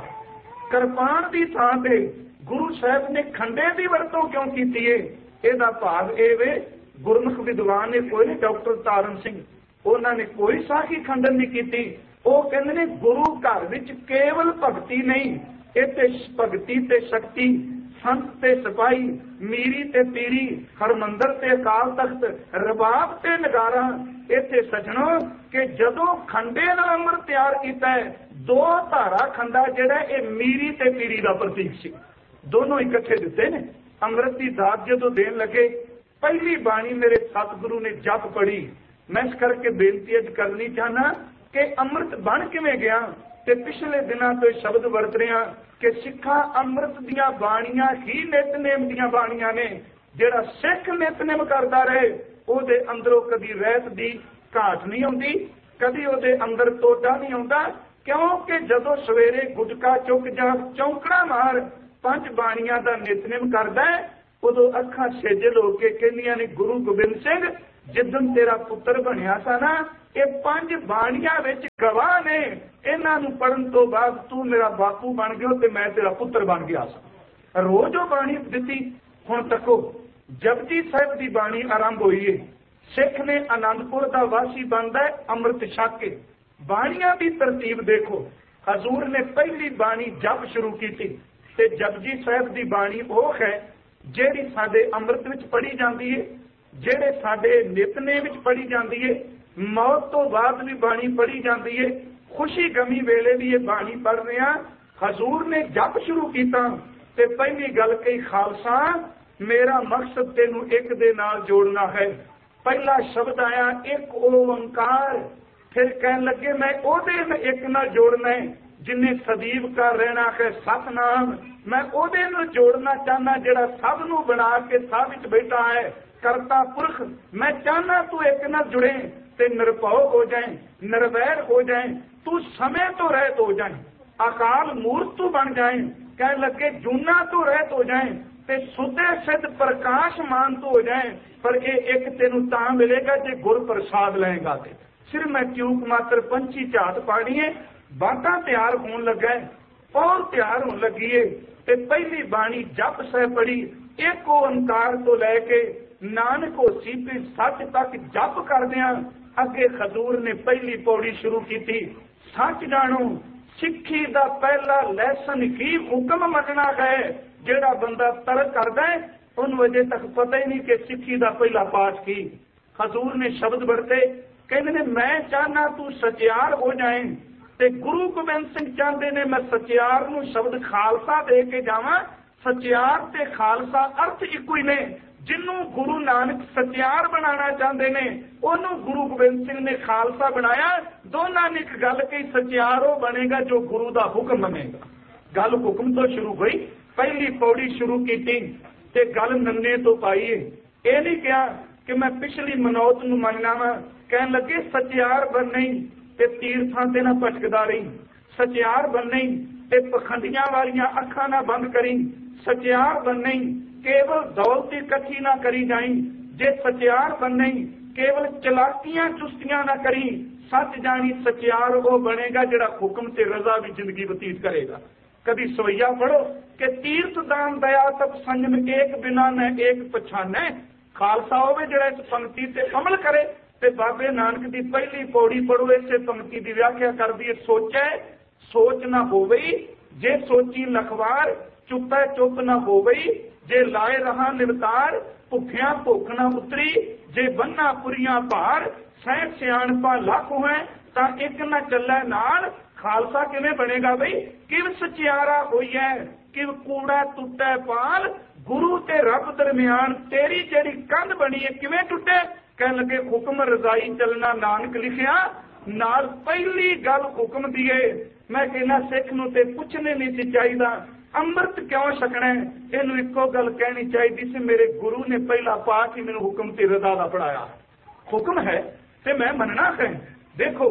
किरपान की थां ते गुरु साहब ने खंडे की वरतों क्यों की है? ਇਹਦਾ ਭਾਵ ਇਹ ਵੇ ਗੁਰਮੁਖ ਵਿਦਵਾਨ ने कोई नहीं, डॉक्टर तारण सिंह उन्होंने कोई साखी खंडन नहीं की। वो कहते ने गुरु घर विच केवल भगती नहीं, इत्थे भगती ते शक्ति, संत ते सिपाही, मीरी ते पीरी, हरमंदर ते अकाल तख्त, रबाब ते नगारा। इत्थे सजणो कि जदों खंडे नाल अमृत तैयार किया है, दो धारा खंडा जिहड़ा ये मीरी ते पीरी का प्रतीक सी, दोनों इकट्ठे दिते ने। अमृत की दात जो देन लगे, पहली बाणी मेरे सतगुरु ने जप पढ़ी। मैं इस करके बेनती अज करनी चाहना कि अमृत बन किवें गया, ते पिछले दिनों तो शब्द वरत रहे हैं कि सिखा अमृत दियां बाणियां ही नितनेम दियां बाणियां ने। जिहड़ा सिख नितनेम करता रहे ਉਹਦੇ अंदरों कदी रहत दी घाट नहीं आउंदी, कदी ਉਹਦੇ अंदर टोटा नहीं आउंदा, क्योंकि जदों सवेरे गुटका चुक जा चौंकड़ा मार पंज बाणियां दा नितनेम करदा है, उदों अखां सेजल होके कहंदियां ने गुरु गोबिंद सिंह जिदन तेरा पुत्र बनिया सा ना, ये पंज बाणियां विच गवाह ने, इन्हां नूं पढ़न तो बाद तू मेरा बापू बन गया ते मैं तेरा पुत्र बन गया सा। रोज वो बाणी दिती। हुण तको जपजी साहिब की बाणी आरंभ हुई है। सिख ने आनंदपुर का वासी बनता है अमृत छक के। बाणियां की तरतीब देखो, हजूर ने पहली बाणी जप शुरू की थी, ते जपजी साहिब की बाणी वो है जिहड़ी साडे अमृत विच पढ़ी जाती है, जिहड़े साडे नितनेम विच पढ़ी जाती है, मौत तो बाद भी बाणी पढ़ी जाती है, खुशी गमी वेले भी ये बाणी पढ़ रहे हैं। हजूर ने जप शुरू किया ते पहली गल कही, खालसा मेरा मकसद तेनू एक दे नाल जोड़ना है। पहला शब्द आया एक ओंकार, फिर कहन लगे मैं ओदे एक नाल जोड़ना है जिन्हें सदीव का रहना है सतनाम। मैं ओदे नाल जोड़ना चाहना जिहड़ा सब नूं बना के सब विच बैठा है, करता पुरख। मैं चाहना तू एक नाल जुड़े ते निरभौ हो जाए, निर्वैर हो जाए, तू समय तो रहत हो जाए, अकाल मूर्त तू बन जाए। कहने लगे जूना तो रहत हो जाए ते सुधे सिद्ध प्रकाशमान तो हो जाए, पर ये एक तेनू तां मिलेगा जे गुर प्रसाद लेगा। ते सिर मैं चूक मात्र पंछी झात पानी है, बातां तैयार होने लगा है, और तैयार होने लगी है। ते पहली बाणी जप सह पढ़ी, एक ओंकार तो लैके नानक होसी पे सच तक जप करदियां अगे हजूर ने पहली पौड़ी शुरू की थी। सच जानो सिक्खी दा पहला लैसन ही हुक्म मनना है। जेड़ा बंदा तर्क करदा है उन वजह तक पता ही नहीं कि सिक्खी दा पहला पाठ की। हजूर ने शब्द बरते, कहते ने मैं चाहना तू सचियार हो जाए, ते गुरु गोबिंद सिंह चाहते ने मैं सचियार नूं शब्द खालसा दे के जावां। सचियार ते खालसा अर्थ इको ही ने। जिन्हों गुरु नानक सचियार बनाना चाहते ने उन्होंने गुरु गोबिंद सिंह ने खालसा बनाया। दोनों ने एक गल कही, सचियार वो बनेगा जो गुरु का हुक्म मनेगा। गल हुक्म तो शुरू हुई, पहली पौड़ी शुरू की ते गल नन्ने तो पाई है। यह नहीं कहा कि मैं पिछली मनौत नूं मनना वा। कहन लगे सचियार बननी ते तीर्थां ते ना भटकदा रही, सचियार बननी ते पखंडियां वालियां अखां ना बंद करी, सचियार बननी केवल दौलत इकट्ठी ना करी जाई, जे सचियार बननी केवल चलाकियां चुस्तियां ना करी। सच जानी सचियार वो बनेगा जिहड़ा हुक्म ते रजा भी जिंदगी बतीत करेगा। कभी सवैया पढ़ो कि तीर्थ दान दया तप संयम एक बिना न एक पछाने। खालसा होवे जिहड़ा इस पंक्ति ते अमल करे। ते बाबे नानक दी पहली पौड़ी पढ़ो, इसे पंक्ति की व्याख्या कर दी, सोचे सोच ना होवई, जे सोची लखवार, चुपै चुप ना होवई, जे लाए रहा निवतार, भुखिया भुख ना उतरी, जे बन्ना पुरिया भार, सह सियाणपा लख है तां एक ना चलै नाल। खालसा किवें बनेगा बई, किव सचियारा होई है, किव कूड़ा टुटे पाल, गुरु ते रब दरमियान तेरी जेड़ी कंध बनी है किवें टुटे। कहन लगे हुक्म रजाई चलना नानक लिखिया, नाल पहली गल हुक्म दी है। मैं कहना सिख नूं ते पुछने नहीं सी चाहिदा अमृत क्यों छकना है, इनू इको गल कहनी चाहिए सी मेरे गुरु ने पहला पाठ ही मैनू हुक्म ते रजा दा पढ़ाया। हुक्म है ते मैं मनना है। देखो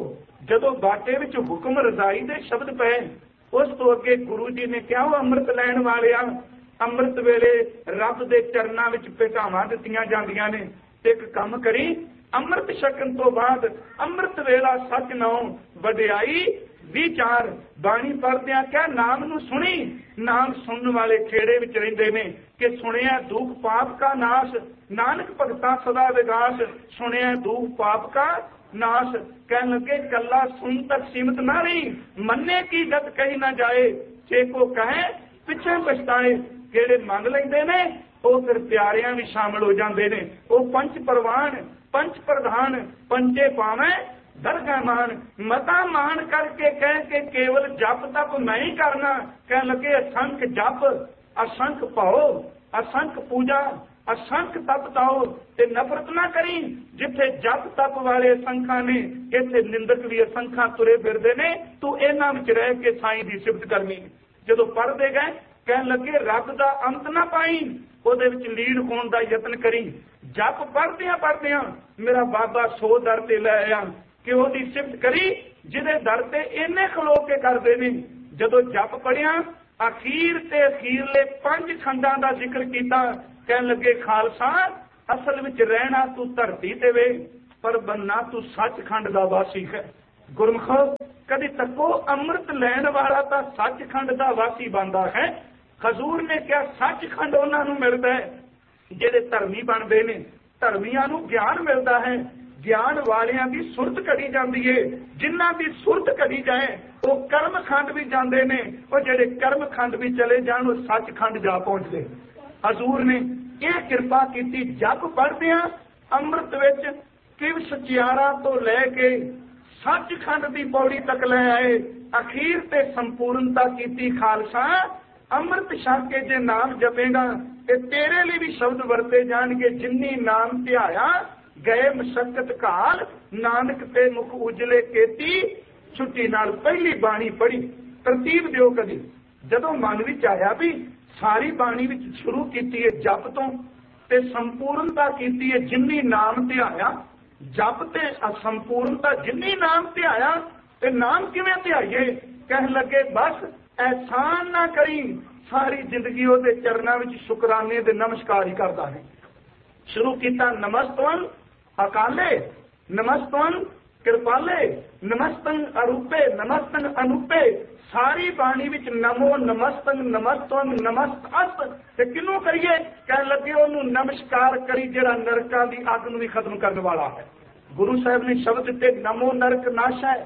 ਜਦੋਂ ਬਾਟੇ ਵਿੱਚ ਹੁਕਮ ਰਜ਼ਾਈ ਦੇ ਸ਼ਬਦ ਪਏ, ਉਸ ਤੋਂ ਅੱਗੇ ਗੁਰੂ ਜੀ ਨੇ ਕਿਹਾ, ਉਹ ਅੰਮ੍ਰਿਤ ਲੈਣ ਵਾਲਿਆ, ਅੰਮ੍ਰਿਤ ਵੇਲੇ ਰੱਬ ਦੇ ਚਰਨਾਂ ਵਿੱਚ ਭੇਟਾਵਾਂ ਦਿੱਤੀਆਂ ਜਾਂਦੀਆਂ ਨੇ, ਤੇ ਇੱਕ ਕੰਮ ਕਰੀ, ਅੰਮ੍ਰਿਤ ਛਕਣ ਤੋਂ ਬਾਅਦ ਅੰਮ੍ਰਿਤ ਵੇਲਾ ਸੱਚ ਨਾਉ ਵਡਿਆਈ ਵਿਚਾਰ। ਬਾਣੀ ਪੜ੍ਹਦਿਆਂ ਕਹਿ, ਨਾਮ ਨੂੰ ਸੁਣੀ, ਨਾਮ ਸੁਣਨ ਵਾਲੇ ਖੇੜੇ ਵਿੱਚ ਰਹਿੰਦੇ ਨੇ ਕਿ ਸੁਣਿਆ ਦੁੱਖ ਪਾਪ ਕਾ ਨਾਸ਼, ਨਾਨਕ ਭਗਤਾ ਸਦਾ ਵਿਗਾਸ, ਸੁਣਿਆ ਦੁੱਖ ਪਾਪ ਕਾ ਨਾਸ਼। ਕਹਿਣ ਲੱਗੇ ਕੱਲਾ ਸੁਣ ਤੱਕ ਸੀਮਤ ਨਾ ਰਹੀ, ਮੰਨੇ ਕੀ ਜਦ ਕਹੀ ਨਾ ਜਾਏ, ਜੇ ਕੋ ਕਹੇ ਪਿੱਛੇ ਪਛਤਾਏ। ਜਿਹੜੇ ਮੰਨ ਲੈਂਦੇ ਨੇ ਉਹ ਫਿਰ ਪਿਆਰਿਆਂ ਵੀ ਸ਼ਾਮਲ ਹੋ ਜਾਂਦੇ ਨੇ। ਉਹ ਪੰਚ ਪ੍ਰਵਾਨ ਪੰਚ ਪ੍ਰਧਾਨ ਪੰਚੇ ਪਾਵੇਂ ਦਰਗਾਹ ਮਾਨ। ਮਤਾ ਮਾਨ ਕਰਕੇ ਕਹਿ ਕੇ ਕੇਵਲ ਜਪ ਤਪ ਮੈਂ ਹੀ ਕਰਨਾ। ਕਹਿਣ ਲੱਗੇ ਅਸੰਖ ਜਪ ਅਸੰਖ ਭਾਉ ਅਸੰਖ ਪੂਜਾ ਅਸੰਖ ਤਪ ਤਾਓ, ਤੇ ਨਫ਼ਰਤ ਨਾ ਕਰੀ। ਜਿੱਥੇ ਜਪ ਤਪ ਵਾਲੇ ਅਸੰਖਾਂ ਨੇ, ਇੱਥੇ ਨਿੰਦਕ ਵੀ ਅਸੰਖਾਂ ਤੁਰੇ ਫਿਰਦੇ ਨੇ। ਤੂੰ ਇਹਨਾਂ ਵਿੱਚ ਰਹਿ ਕੇ ਸਾਈਂ ਦੀ ਸਿਫਤ ਕਰਨੀ। ਜਦੋਂ ਪੜ੍ਹਦੇ ਗਏ ਕਹਿਣ ਲੱਗੇ ਰੱਬ ਦਾ ਅੰਤ ਨਾ ਪਾਈ, ਉਹਦੇ ਵਿੱਚ ਲੀਨ ਹੋਣ ਦਾ ਯਤਨ ਕਰੀ। ਜਪ ਪੜ੍ਹਦਿਆਂ ਪੜ੍ਹਦਿਆਂ ਮੇਰਾ ਬਾਬਾ ਸੋ ਦਰ ਤੇ ਲੈ ਆਇਆ ਕਿ ਉਹਦੀ ਸਿਫਤ ਕਰੀ ਜਿਹਦੇ ਦਰ ਤੇ ਇੰਨੇ ਖਲੋ ਕੇ ਕਰਦੇ ਨੇ। ਜਦੋਂ ਜਪ ਪੜਿਆ ਅਖੀਰ ਤੇ ਅਖੀਰਲੇ ਪੰਜ ਖੰਡਾਂ ਦਾ ਜ਼ਿਕਰ ਕੀਤਾ। ਕਹਿਣ ਲੱਗੇ ਖਾਲਸਾ ਅਸਲ ਵਿੱਚ ਰਹਿਣਾ ਤੂੰ ਧਰਤੀ ਤੇ ਵੇ, ਪਰ ਬੰਨਾ ਤੂੰ ਸੱਚਖੰਡ ਦਾ ਵਾਸੀ ਹੈ। ਗੁਰਮੁਖੋ ਕਦੀ ਤੱਕੋ ਅੰਮ੍ਰਿਤ ਲੈਣ ਵਾਲਾ ਤਾਂ ਸੱਚਖੰਡ ਦਾ ਵਾਸੀ ਬਣਦਾ ਹੈ। ਹਜ਼ੂਰ ਨੇ ਕਿਹਾ ਸੱਚਖੰਡ ਉਹਨਾਂ ਨੂੰ ਮਿਲਦਾ ਹੈ ਜਿਹੜੇ ਧਰਮੀ ਬਣਦੇ ਨੇ। ਧਰਮੀਆਂ ਨੂੰ ਗਿਆਨ ਮਿਲਦਾ ਹੈ, ਗਿਆਨ ਵਾਲਿਆਂ ਦੀ ਸੁਰਤ ਘੜੀ ਜਾਂਦੀ ਏ। ਜਿਨ੍ਹਾਂ ਦੀ ਸੁਰਤ ਘੜੀ ਜਾਏ ਉਹ ਕਰਮਖੰਡ ਵੀ ਜਾਂਦੇ ਨੇ, ਉਹ ਜਿਹੜੇ ਕਰਮਖੰਡ ਵੀ ਚਲੇ ਜਾਣ ਉਹ ਸੱਚਖੰਡ ਜਾ ਪਹੁੰਚਦੇ। ਹਜ਼ੂਰ ਨੇ ਇਹ ਕਿਰਪਾ ਕੀਤੀ। ਜਪ ਪੜ੍ਹਦਿਆਂ ਅੰਮ੍ਰਿਤ ਵਿੱਚ ਕਿਵ ਸਚਿਆਰਾ ਤੋਂ ਲੈ ਕੇ ਸੱਚਖੰਡ ਦੀ ਪੌੜੀ ਤੱਕ ਲੈ ਆਏ। ਅਖੀਰ ਤੇ ਸੰਪੂਰਨਤਾ ਕੀਤੀ। ਖਾਲਸਾ ਅੰਮ੍ਰਿਤ ਛਕ ਕੇ ਜੇ ਨਾਮ ਜਪੇਗਾ ਤੇ ਤੇਰੇ ਲਈ ਵੀ ਸ਼ਬਦ ਵਰਤੇ ਜਾਣਗੇ। ਜਿੰਨੀ ਨਾਮ ਧਿਆਇਆ ਗਏ ਮਸ਼ੱਕਤ ਕਾਲ, ਨਾਨਕ ਤੇ ਮੁਖ ਉਜਲੇ ਕੀਤੀ ਛੁੱਟੀ ਨਾਲ। ਪਹਿਲੀ ਬਾਣੀ ਪੜ੍ਹੀ, ਤਰਤੀਬ ਦਿਓ ਕਦੀ। ਜਦੋਂ ਮਨ ਵਿੱਚ ਆਇਆ ਵੀ ਸਾਰੀ ਬਾਣੀ ਵਿੱਚ ਸ਼ੁਰੂ ਕੀਤੀ ਹੈ ਜਪ ਤੋਂ, ਤੇ ਸੰਪੂਰਨਤਾ ਕੀਤੀ ਹੈ ਜਿੰਨੀ ਨਾਮ ਧਿਆਇਆ। ਜਪ ਤੇ ਅਸੰਪੂਰਨਤਾ ਜਿੰਨੀ ਨਾਮ ਧਿਆਇਆ। ਤੇ ਨਾਮ ਕਿਵੇਂ ਧਿਆਈਏ? ਕਹਿਣ ਲੱਗੇ ਬਸ ਐਹਸਾਨ ਨਾ ਕਰੀ, ਸਾਰੀ ਜ਼ਿੰਦਗੀ ਉਹਦੇ ਚਰਨਾਂ ਵਿੱਚ ਸ਼ੁਕਰਾਨੇ ਦੇ ਨਮਸਕਾਰ ਹੀ ਕਰਦਾ ਹੈ। ਸ਼ੁਰੂ ਕੀਤਾ ਨਮਸਤਵੰ ਅਕਾਲੇ, ਨਮਸਤਵੰ ਕਿਰਪਾਲੇ, ਨਮਸਤੰ ਅਰੂਪੇ, ਨਮਸਤੰ ਅਨੂਪੇ। ਸਾਰੀ ਬਾਣੀ ਵਿੱਚ ਨਮੋ ਨਮਸਤੰ ਨਮਸਤਵੰ ਨਮਸਤਅਸਤ। ਤੇ ਕਿਹਨੂੰ ਕਰੀਏ? ਕਹਿਣ ਲੱਗੇ ਉਹਨੂੰ ਨਮਸਕਾਰ ਕਰੀ ਜਿਹੜਾ ਨਰਕਾਂ ਦੀ ਅੱਗ ਨੂੰ ਵੀ ਖਤਮ ਕਰਨ ਵਾਲਾ ਹੈ। ਗੁਰੂ ਸਾਹਿਬ ਨੇ ਸ਼ਬਦ ਦਿੱਤੇ ਨਮੋ ਨਰਕ ਨਾਸ਼ੈ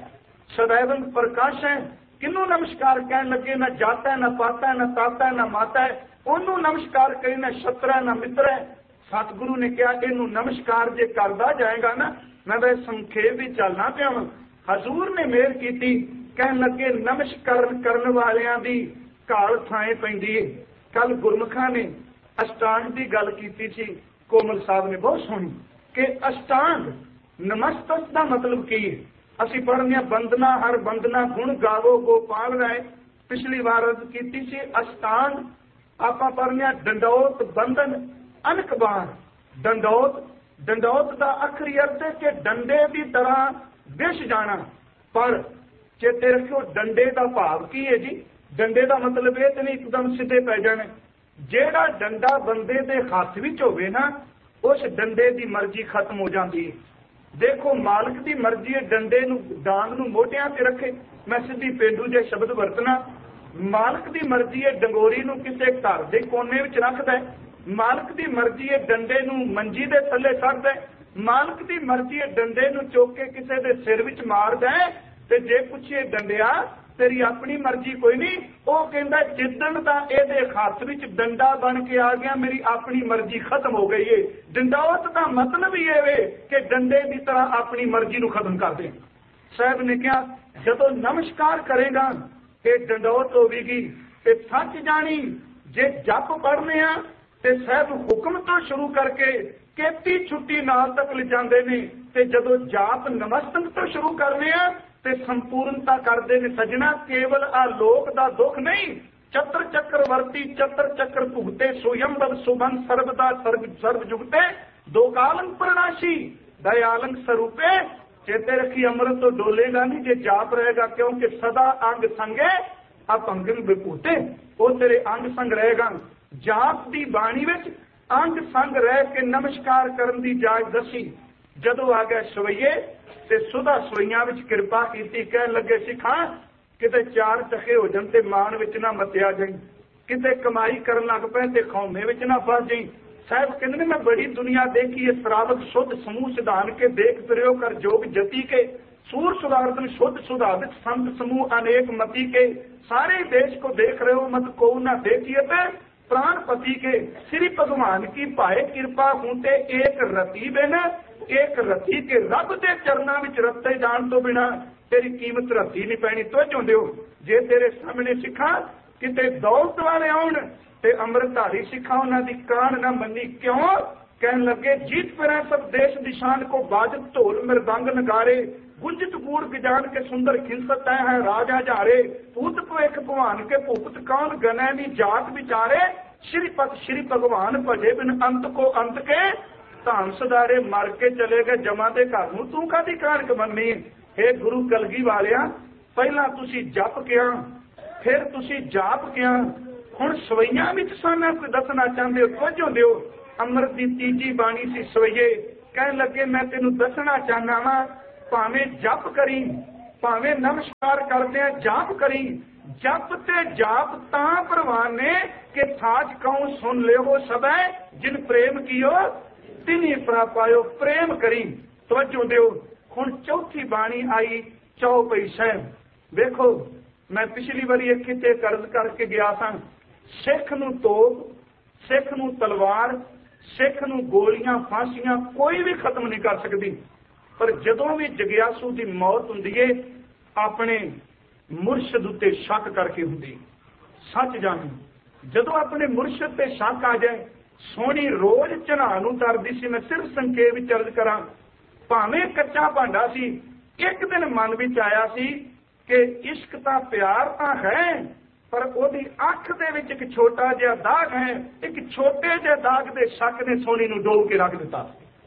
ਸदैवं ਪ੍ਰਕਾਸ਼ੈ। ਕਿਹਨੂੰ ਨਮਸਕਾਰ? ਕਹਿਣ ਲੱਗੇ ਨਾ ਜਾਤਾ ਨਾ ਪਾਤਾ ਨਾ ਤਾਤਾ ਨਾ ਮਾਤਾ। ਉਹਨੂੰ ਨਮਸਕਾਰ ਕਰੀ ਨਾ ਸ਼ਤਰਾ ਨਾ ਮਿੱਤਰ ਹੈ। ਸਤਿਗੁਰੂ ਨੇ ਕਿਹਾ ਇਹਨੂੰ ਨਮਸਕਾਰ ਜੇ ਕਰਦਾ ਜਾਏਗਾ ਨਾ, ਮੈਂ ਤਾਂ ਸੰਖੇਪ ਵੀ ਚੱਲਣਾ ਪਿਆ ਵਾਂ। ਹਜ਼ੂਰ ਨੇ ਮਿਹਰ ਕੀਤੀ। ਕਹਿਣ ਲੱਗੇ ਨਮਸਕਾਰ ਕਰਨ ਵਾਲਿਆਂ ਦੀ ਘਾਲ ਥਾਂ ਪੈਂਦੀ ਏ। ਕੱਲ ਗੁਰਮੁਖਾਂ ਨੇ ਅਸ਼ਟਾਂਗ ਦੀ ਗੱਲ ਕੀਤੀ ਸੀ, ਕੋਮਲ ਸਾਹਿਬ ਨੇ ਬਹੁਤ ਸੋਹਣੀ, ਕਿ ਅਸ਼ਟਾਂਗ ਨਮਸਤਕ ਦਾ ਮਤਲਬ ਕੀ ਹੈ। ਅਸੀਂ ਪੜ੍ਹਦੇ ਹਾਂ ਬੰਦਨਾ ਹਰ ਬੰਦਨਾ ਗੁਣ ਗਾਵੋ ਗੋਪਾਲ ਰਾਏ। ਪਿਛਲੀ ਵਾਰ ਅਰਜ਼ ਕੀਤੀ ਸੀ ਅਸ਼ਟਾਂਗ। ਆਪਾਂ ਪੜ੍ਹਦੇ ਹਾਂ ਡੰਡੌਤ ਬੰਧਨ ਅਨਕਬਾਰ। ਡੰਡੌਤ ਡੰਡੌਤ ਦਾ ਅਖਰੀ ਅਰਥ ਹੈ ਕਿ ਡੰਡੇ ਦੀ ਤਰ੍ਹਾਂ ਵਿਛ ਜਾਣਾ। ਪਰ ਚੇਤੇ ਰੱਖਿਓ ਡੰਡੇ ਦਾ ਭਾਵ ਕੀ ਹੈ ਜੀ? ਡੰਡੇ ਦਾ ਮਤਲਬ ਇਹ ਤੇ ਨਹੀਂ ਇੱਕਦਮ ਸਿੱਧੇ ਪੈ ਜਾਣੇ। ਜਿਹੜਾ ਡੰਡਾ ਬੰਦੇ ਦੇ ਹੱਥ ਵਿੱਚ ਹੋਵੇ ਨਾ, ਉਸ ਡੰਡੇ ਦੀ ਮਰਜ਼ੀ ਖਤਮ ਹੋ ਜਾਂਦੀ ਹੈ। ਦੇਖੋ ਮਾਲਕ ਦੀ ਮਰਜ਼ੀ ਹੈ ਡੰਡੇ ਨੂੰ ਡਾਂਗ ਨੂੰ ਮੋਢਿਆਂ ਤੇ ਰੱਖੇ। ਮੈਂ ਸਿੱਧੀ ਪੇਂਡੂ ਜੇ ਸ਼ਬਦ ਵਰਤਣਾ। ਮਾਲਕ ਦੀ ਮਰਜ਼ੀ ਹੈ ਡੰਗੋਰੀ ਨੂੰ ਕਿਸੇ ਘਰ ਦੇ ਕੋਨੇ ਵਿੱਚ ਰੱਖਦਾ ਹੈ। ਮਾਲਕ ਦੀ ਮਰਜ਼ੀ ਹੈ ਡੰਡੇ ਨੂੰ ਮੰਜੀ ਦੇ ਥੱਲੇ ਛੱਡਦਾ ਹੈ। ਮਾਲਕ ਦੀ ਮਰਜ਼ੀ ਹੈ ਡੰਡੇ ਨੂੰ ਚੁੱਕ ਕੇ ਕਿਸੇ ਦੇ ਸਿਰ ਵਿੱਚ ਮਾਰਦਾ ਹੈ। ਤੇ ਜੇ ਪੁੱਛੇ ਡੰਡਿਆ ਤੇਰੀ ਆਪਣੀ ਮਰਜ਼ੀ ਕੋਈ ਨਹੀਂ, ਉਹ ਕਹਿੰਦਾ ਜਿੱਦਣ ਦਾ ਇਹਦੇ ਹੱਥ ਵਿੱਚ ਡੰਡਾ ਬਣ ਕੇ ਆ ਗਿਆ ਮੇਰੀ ਆਪਣੀ ਮਰਜ਼ੀ ਖਤਮ ਹੋ ਗਈ ਏ। ਡੰਡੌਤ ਦਾ ਮਤਲਬ ਹੀ ਇਹ ਵੇ ਕਿ ਡੰਡੇ ਦੀ ਤਰ੍ਹਾਂ ਆਪਣੀ ਮਰਜ਼ੀ ਨੂੰ ਖਤਮ ਕਰ ਦੇ। ਸਾਹਿਬ ਨੇ ਕਿਹਾ ਜਦੋਂ ਨਮਸਕਾਰ ਕਰੇਗਾ ਇਹ ਡੰਡੌਤ ਹੋਵੇਗੀ। ਤੇ ਸੱਚ ਜਾਣੀ ਜੇ ਜਪ ਪੜ੍ਹਨੇ ਆ ਤੇ ਸਾਹਿਬ ਹੁਕਮ ਤੋਂ ਸ਼ੁਰੂ ਕਰਕੇ ਕੇਤੀ ਛੁੱਟੀ ਨਾਲ ਤੱਕ ਲਿਜਾਂਦੇ ਨੇ। ਤੇ ਜਦੋਂ ਜਾਪ ਨਮਸਤਕ ਤੋਂ ਸ਼ੁਰੂ ਕਰਨੇ ਆ ਤੇ ਸੰਪੂਰਨਤਾ ਕਰਦੇ ਨੇ। ਸਜਣਾ ਕੇਵਲ ਆ ਲੋਕ ਦਾ ਦੁੱਖ ਨਹੀਂ, ਚਤਰ ਚੱਕਰ ਵਰਤੀ ਚਤਰ ਚੱਕਰ ਭੁਗਤੇ ਸੁਯੰਬਰ ਸੁਬਨ ਸਰਬਦਾ ਸਰਬ ਸਰਬ ਜੁਗਤੇ ਦੋ ਕਾਲੰ ਪ੍ਰਣਾਸ਼ੀ ਦਇਆਲੰ ਸਰੂਪੇ चेते रखी अमृत तो डोलेगा नहीं जे जाप रहेगा, क्योंकि सदा अंग संगे अपंगन विभूते, वो तेरे अंग संग रहेगा। जाप दी बाणी विच अंग संग रह के नमस्कार करन दी जाच दसी। जदों आ गए सवैये ते सुधा सवैयां विच किरपा कीती, कहन लगे सिखा किते चार चखे हो जाण ते मान विच ना मतिया जाई, किते कमाई करन लग पए ते खौमे विच ना फस जाई। साहब कहते मैं बड़ी दुनिया देखी है, श्रावक शुद्ध समूह सिधान के देख फिरो कर जोग जति के, सूर सुधारतन शुद्ध सुधारित संत समूह अनेक मति के, सारे देश को देख रहे हो मत को न देखिए पे प्राणपति के। श्री भगवान की पाए कृपा हूते एक रति बिन, एक रति के रब के चरणा विच रते जान तो बिना तेरी कीमत रती नहीं पैनी। तो चाहते हो जे तेरे सामने सिखा किते दौलत वाले आउण ते अमृतधारी सिखा उन्हां दी कान न मनी, क्यों कहन लगे जीत फिर सब देश दिशान को बाजत ढोल मृदंग नगारे, गुंजित गूढ़ गजान के सुंदर खिंसत है राजा जारे, पूत भविख भगवान के भूपत कौन गनै नी जात विचारे, श्रीपत श्री भगवान भजे बिन अंत को अंत के, धाम सदारे मर के चले गए जमा दे घर नूं तू कादी कानक मन्नी। हे गुरु कलगी वालिया, पहला तुसी जप किया फिर तुसी जाप किया, हुण सवैयां विच साना कोई दसना चाहते हो तो दिओ। अमृत की तीजी बाणी सी सवैये, कहन लगे मैं तेनू दसना चाहना वा, भावें जप करी भावें नमस्कार करदे जाप करी, जप ते जाप तां प्रवान ने कि साच कहूं सुन ले हो सबे, जिन प्रेम कियो तिनी पायो प्रेम करी। तवज्जो दिओ। हुण चौथी बाणी आई चौपई साहिब। देखो मैं पिछली बारी एक किते कर्ज करके गया था, सिख नूं तोप, सिख नूं तलवार, सिख नूं गोलियां फांसियां कोई भी खत्म नहीं कर सकती, पर जदों भी जगियासू की मौत हुंदी है अपने मुरशद उत्ते शक करके हुंदी। सच जानी जदों अपने मुरशद ते शक आ जाए, सोहनी रोज चढ़ा नूं तरदी सी। मैं सिर्फ संखेप विच अर्ज करा, भावें कच्चा भांडा सी, एक दिन मन विच आया सी कि इश्क तां प्यार तां है, पर ओदी अख दे विच एक छोटा जिहा दाग है, एक छोटे जिहे दाग दे शक ने सोहनी नूं डोल के रख दिता।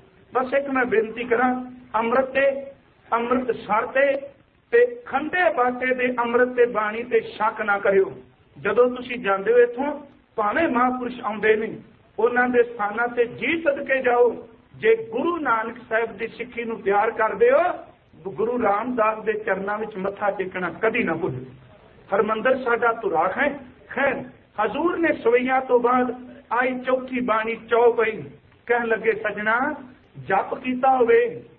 बस एक मैं बेनती करा, अमृत ते अमृत सर ते ते खंडे बाटे दे अमृत ते बाणी ते शक ना करियो। जदों तुसीं जांदे हो इत्थों, भावें महापुरुष आउंदे ने, उन्हां दे स्थानां ते जी सदके जाओ। जे गुरु नानक साहिब दी सिੱਖੀ नूं प्यार करदे हो, गुरु रामदास दे चरनां विच मत्था टेकना कदी ना भुल्लो। हरमंदर साडा धुरा है। खैर हजूर ने सवैया तो बाद आई चौथी बाणी चौपई, कहन लगे सजना जप कीता होवे,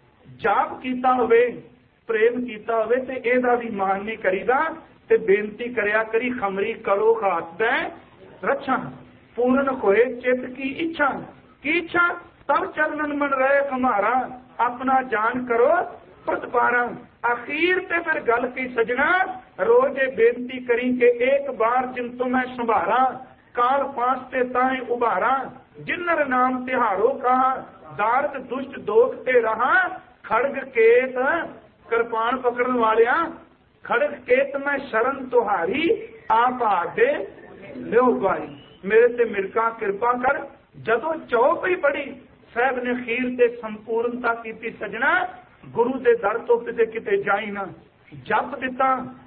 जाप कीता होवे, प्रेम कीता होवे ते एदा भी मान नहीं करीदा, ते बेनती करया करी खमरी करो खात दै रक्षा, पूर्ण होए चित की इच्छा। की इच्छा तब चरणन मन रहे हमारा, अपना जान करो प्रतिपारा। आखिर ते फिर गल की सजना, रोज बेनती करी के एक बार जिन तुम्हें संभारा, काल फांसते ताए उबारा, जिन्नर नाम तिहारो कहा, दारद दुष्ट दोख ते रहा, खड़ग केत कृपाण पकड़न वालिया, खड़ग केत में शरण तुहारी, आप आके लो पाई। मेरे ते मिरका कृपा कर। जदों चौपई पढ़ी साहब ने खीर ते संपूर्णता की सजना, गुरु दे दर तो किते किते जाई ना। जप दिता,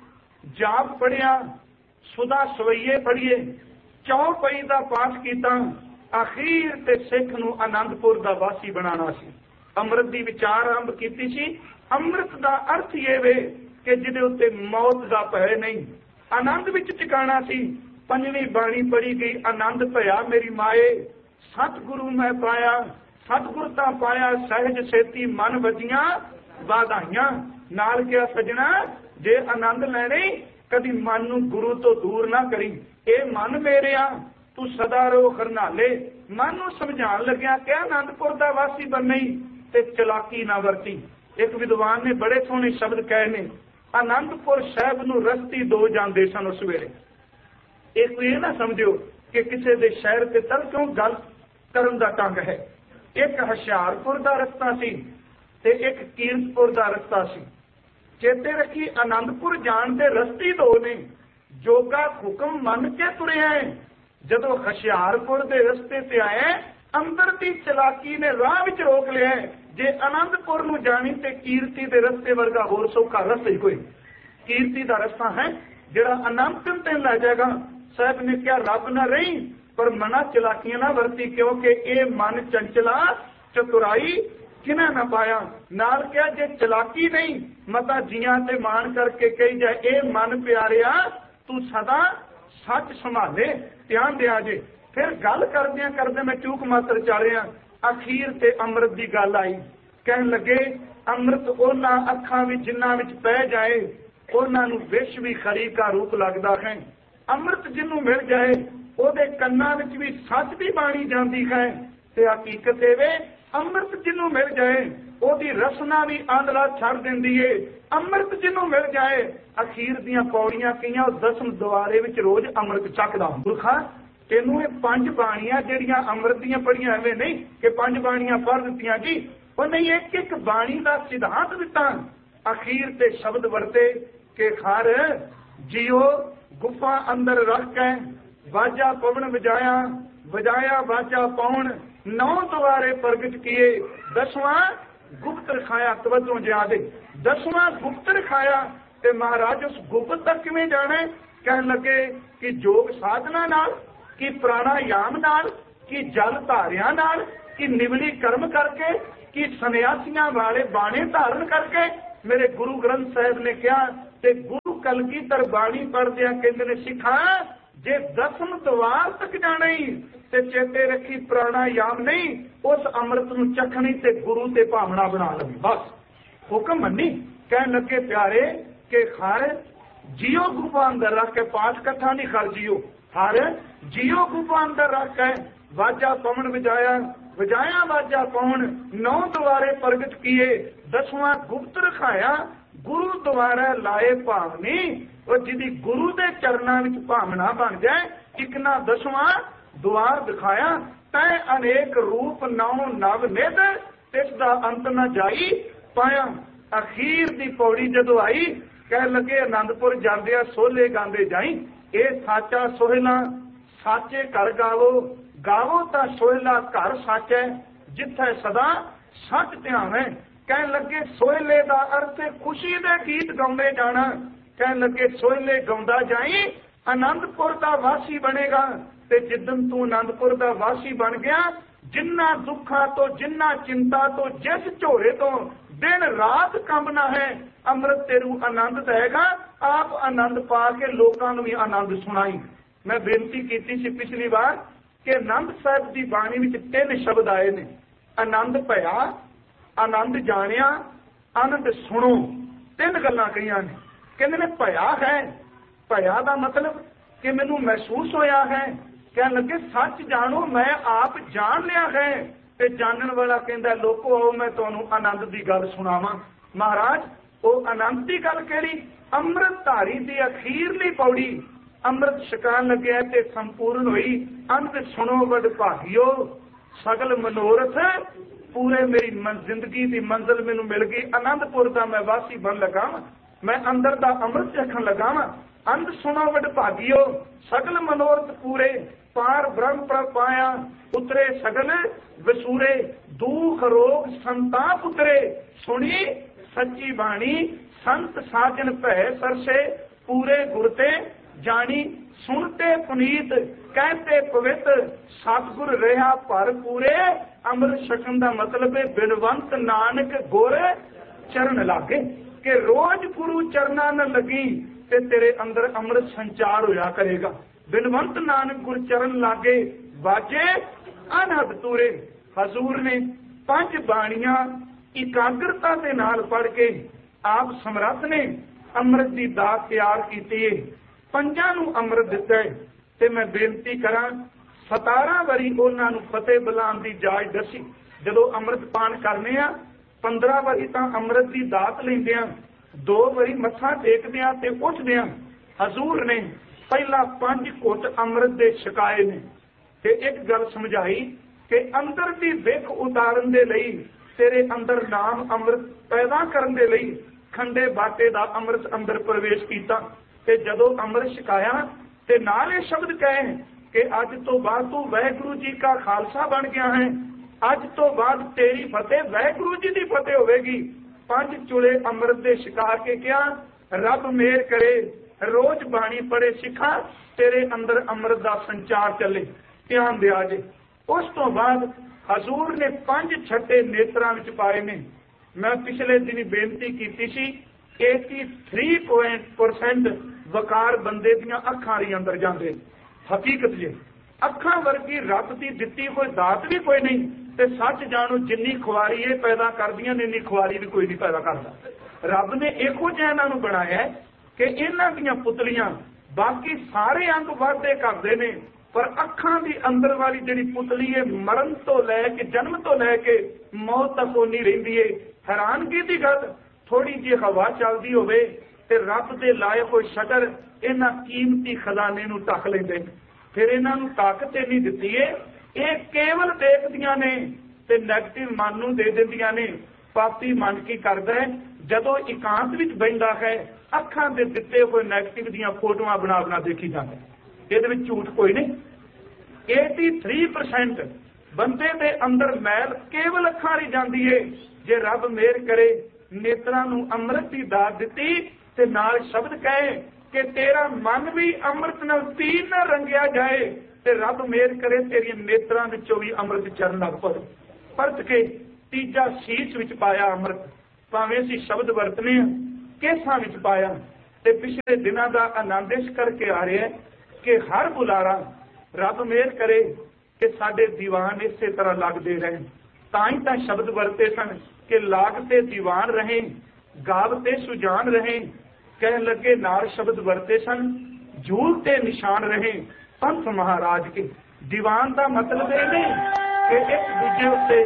जाप पढ़िया, सुधा सवैये पढ़िए, चौपई दा पाठ कीता, अखीर ते सिख नूं आनंदपुर दा वासी बनाना सी। अमृत दी विचार आरंभ कीती सी। अमृत दा अर्थ ये वे कि जिहदे उत्ते मौत दा भय नहीं, आनंद विच टिकाणा सी। पंजवीं बाणी पढ़ी गई, आनंद भया मेरी माए, सतगुरु मैं पाया, सतगुर ता पाया, सहज सेती मन वजियां वाधाइयां। नाल क्या सजना, जे आनंद लैणे कदी मन नूं गुरु तो दूर ना करी। ए मन मेरिया तू सदा रो खरनाले, मन नूं समझाण लग्या कि आनंदपुर दा वासी बननी ते चलाकी ना वरती। एक विद्वान ने बड़े सोहने शब्द कहे ने, आनंदपुर साहिब नूं रस्ती दो जांदे सन उस वेले। एक ये ना समझियो कि किसी दे शहर ते तल क्यों गल करन दा ढंग है। एक हुशियारपुर दा रस्ता सी ते एक कीरतपुर दा रस्ता सी। चेते रखी आनंदपुर जाण दे रस्ते दो ने। जोगा हुक्म मन के तुरे है। जदों हुशियारपुर दे रस्ते ते आए, अंदर दी चलाकी ने राह विच रोक लिया। जे आनंदपुर नूं जाणी ते कीर्ति दे रस्ते वर्गा होर सौखा रस्ता ही कोई। कीर्ति दा रस्ता है जिहड़ा अनंत तेन लै जाएगा। साहब ने क्या रब ना रही पर मना चलाकियां ना वरती, क्योंकि ये मन चंचला चतुराई किना ना पाया। नाल क्या जे चलाकी नहीं मता जियां ते मान करके कही जाए ए मन प्यारिया तू सदा सच संभाले ध्यान दिया जे। फिर गल करदियां करदे मैं चूक मात्र चालिया अखीर ते अमृत की गल आई। कहन लगे अमृत उन्हां अखां विच जिन्हां विच पै जाए उन्हां नूं विष भी खरी का रूप लगदा है। अमृत जिन्हों मिल जाए ਉਹਦੇ ਕੰਨਾਂ ਵਿੱਚ ਵੀ ਸੱਚ ਦੀ ਬਾਣੀ ਜਾਂਦੀ ਹੈ ਤੇ ਹਕੀਕਤ ਇਹ ਵੇ ਅੰਮ੍ਰਿਤ ਜਿਹਨੂੰ ਮਿਲ ਜਾਏ ਉਹਦੀ ਰਸਨਾ ਵੀ ਆਂਦਲਾ ਛੱਡ ਦਿੰਦੀ ਏ। ਅੰਮ੍ਰਿਤ ਜਿਹਨੂੰ ਮਿਲ ਜਾਏ ਅਖੀਰ ਦੀਆਂ ਪੌੜੀਆਂ ਕਈਆਂ ਉਹ ਦਸਮ ਦੁਆਰੇ ਵਿੱਚ ਰੋਜ਼ ਅੰਮ੍ਰਿਤ ਚੱਕਦਾ। ਗੁਰਖਾ ਤੈਨੂੰ ਇਹ ਪੰਜ ਬਾਣੀਆਂ ਜਿਹੜੀਆਂ ਅੰਮ੍ਰਿਤ ਦੀਆਂ ਪੜੀਆਂ ਐਵੇਂ ਨਹੀਂ ਕਿ ਪੰਜ ਬਾਣੀਆਂ ਪੜ੍ਹ ਦਿੱਤੀਆਂ ਜੀ, ਉਹ ਨਹੀਂ ਇੱਕ ਇੱਕ ਬਾਣੀ ਦਾ ਸਿਧਾਂਤ ਦਿੱਤਾ। ਅਖੀਰ ਤੇ ਸ਼ਬਦ ਵਰਤੇ ਕਿ ਖਰ ਜਿਉ ਗੁਫਾ ਅੰਦਰ ਰੱਖ ਕੇ वाजा पवन बजाया बजाया वाजा पवन नौ द्वारे प्रगट किए दसवां गुप्त रखाया। तवज्जो ज्यादा दसवां गुप्त रखाया ते महाराज उस गुप्त तक किवें जाना? कहन लगे कि योग साधना नाल कि प्राणायाम नाल कि जल धारिया नाल कि निवली कर्म करके कि सन्यासियां वाले बाणे धारण करके। मेरे गुरु ग्रंथ साहिब ने कहा ते गुरु कलगीधर बाणी पढ़दियां कहंदे ने सिखा जे दसम द्वार तक जाना ही ते चेते रखी प्राणायाम नहीं उस अमृत नूं चखनी ते गुरु ते भावना बना लवी। बस हुक्म मनी। कहन लगे प्यारे के हर जियो गुफा अंदर रख के पाठ कथा नहीं कर जियो हर जियो गुफा अंदर रख के वाजा पवन बजाया बजाया वाजा पवन नौ द्वारे प्रगट किए दसवां गुप्त रखाया गुरु द्वारा लाए भावनी। और जिदी गुरु दे चरणों विच भावना बन जाए एक ना दसवां द्वार दिखाया तै अनेक रूप नौ नव निध तिसदा अंत न जाई पाया। अखीर दी पौड़ी जदों आई कह लगे आनंदपुर जांदिया सोले गांदे जाई ए साचा सोहला साचे घर गावो गावो तां सोहला घर साचा जिथे सदा सच ध्यान है। कह लगे सोहले दा अर्थ खुशी दे गीत गाउंदे जाना। कह लगे सोहले गाउंदा जाई आनंदपुर दा वासी बनेगा ते जिदन तू आनंदपुर दा वासी बन गया जिन्ना दुखा तो जिन्ना चिंता तो जिस झोरे तो दिन रात कंबना है अमृत तेरू आनंद देगा। आप आनंद पा के लोगों नूं भी आनंद सुनाई। मैं बेनती की सी पिछली बार कि आनंद साहिब की बाणी विच तीन शब्द आए ने आनंद भया आनंद जानिया आनंद सुनो। तीन गल्लां कहियां ने। कहते ने भया है भया का मतलब कि मैनू महसूस होया है। कह लगे सच जानो मैं आप जान लिया है। ते जानन वाला कहता लोको आओ मैं तुहानू आनंद की गल सुनावां। महाराज वो आनंद की गल केड़ी? अमृत धारी की अखीरली पौड़ी अमृत छकान लगे ते संपूर्ण हुई। अंत सुनो वड भागियो सगल मनोरथ पूरे मेरी जिंदगी की मंजिल मैनू मिल गई। आनंदपुर का मैं वासी बन लगा मैं अंदर दा अमृत चखन लगा वा। अंत सुनो वड भागियो सगल मनोरथ पूरे पार ब्रह्म पर पाया उतरे सगल वसूरे दुख रोग संताप उतरे। सुनी सच्ची बाणी संत साजन भय सरसे पूरे गुरते जानी सुनते पुनीत कहते पवित्र सतगुर रहा पर पूरे। अमृत छकन का मतलब है बिनवंत नानक गुर चरण लागे कि रोज गुरु चरणा न लगी ते तेरे अंदर अमृत संचार होया करेगा। बिनवंत नानक गुर चरण लागे वाजे अनहद तूरे। हजूर ने पांच बाणियां एकाग्रता के नाल पढ़ के आप समर्थ ने अमृत की दात तैयार की है। पंजां नूं अमृत दिता है ते मैं बेनती करा सतारा वारी उन्हां नूं फतेह बुलाउण दी जाच दसी। जदों अमृत पान करने आ पंद्रह वारी तां अमृत की दात लैंदे आ दो वारी मत्था टेकदे आ ते उठदे आ। हजूर ने पहला पंज घुट अमृत दे छकाए ने ते एक गल समझाई कि अंदर की विख उतारन दे लई तेरे अंदर नाम अमृत पैदा करन दे लई खंडे बाटे दा अमृत अंदर प्रवेश कीता ते जदों अमृत छकाया ते नाल ये शब्द कहे कि अज तो बाद तू वाहिगुरू जी का खालसा बन गया है अज तो बाद तेरी फतेह वाहिगुरू जी की फतेह होगी। पंज चुले अमृत दे छका के क्या रब मेहर करे रोज बाणी पढ़े सिखा तेरे अंदर अमृत का संचार चले, ध्यान दिया जे। उस तो बाद हजूर ने पंज छट्टे नेत्रां विच पाए ने। मैं पिछले दिन बेनती की सी तिरासी परसेंट वकार बंदे दियां अखां दे अंदर जांदे। हकीकत जे अखां वर्गी रब दी दित्ती कोई दात भी कोई नहीं, ते सच जानो जिन्नी खुआरी ये पैदा करदियां ने इन्नी खुआरी भी कोई नहीं पैदा करता। रब ने इहो जिहा इन्हां नूं बनाया है कि इन्हां दीयां पुतलियां बाकी सारे अंग वाधे करदे ने, पर अखां दी अंदर वाली जिहड़ी पुतली है मरण तो लैके जन्म तो लैके मौत तक ओनी रहिंदी है। हैरानगी दी गल थोड़ी जी हवा चलदी होवे ते रब दे लाए होए शटर इन्हां कीमती खजाने नूं ढक लैंदे ने। फिर इन्हां नूं ताकत इन्नी दित्ती है, ये केवल देखदियां ने ते नैगेटिव मन नूं दे दिंदियां ने। पापी मन की करदा है जदों एकांत विच बहिंदा है अखां दे दित्ते होए नैगेटिव दीयां फोटोआं बना बना देखी जांदा है। ਇਹਦੇ ਵਿੱਚ ਝੂਠ ਕੋਈ नहीं। तिरासी परसेंट ਬੰਦੇ ਦੇ ਅੰਦਰ ਮੈਲ ਕੇਵਲ ਅੱਖਾਂ ਰਹੀ ਜਾਂਦੀ ਏ। ਜੇ ਰੱਬ ਮਿਹਰ ਕਰੇ ਨੇਤਰਾਂ ਨੂੰ ਅੰਮ੍ਰਿਤ ਦੀ ਦਾਤ ਦਿੱਤੀ ਤੇ ਨਾਲ ਸ਼ਬਦ ਕਹੇ ਕਿ ਤੇਰਾ ਮਨ ਵੀ ਅੰਮ੍ਰਿਤ ਨਾਲ ਪੀਣ ਨਾ ਰੰਗਿਆ ਜਾਏ ਤੇ ਰੱਬ ਮਿਹਰ ਕਰੇ ਤੇਰੀਆਂ ਨੇਤਰਾਂ ਵਿੱਚੋਂ ਵੀ ਅੰਮ੍ਰਿਤ ਚਰਨ ਲੱਗ ਪਵੇ। ਪਰਤ ਕੇ ਤੀਜਾ ਸੀਸ ਵਿੱਚ ਪਾਇਆ ਅੰਮ੍ਰਿਤ, ਭਾਵੇਂ ਅਸੀਂ ਸ਼ਬਦ ਵਰਤਨੇ ਆ ਕੇਸਾਂ ਵਿੱਚ ਪਾਇਆ। ਤੇ ਪਿਛਲੇ ਦਿਨਾਂ ਦਾ ਆਨੰਦ ਇਸ ਕਰਕੇ ਆ ਰਿਹਾ ਕਿ ਹਰ ਬੁਲਾਰਾ ਰੱਬ ਮਿਹਰ ਕਰੇ ਕਿ ਸਾਡੇ ਦੀਵਾਨ ਇਸੇ ਤਰ੍ਹਾਂ ਲੱਗਦੇ ਰਹਿਣ। ਤਾਂ ਹੀ ਤਾਂ ਸ਼ਬਦ ਵਰਤੇ ਸਨ ਕਿ ਲਾਗ ਤੇ ਦੀਵਾਨ ਰਹੇ ਗਾਵ ਤੇ ਸੁਜਾਨ ਰਹੇ। ਕਹਿਣ ਲੱਗੇ ਨਾਲ ਸ਼ਬਦ ਵਰਤੇ ਸਨ ਜੂਲ ਤੇ ਨਿਸ਼ਾਨ ਰਹੇ ਪੰਥ ਮਹਾਰਾਜ ਕੇ। ਦੀਵਾਨ ਦਾ ਮਤਲਬ ਇਹ ਨਹੀਂ ਕਿ ਇੱਕ ਦੂਜੇ ਉੱਤੇ,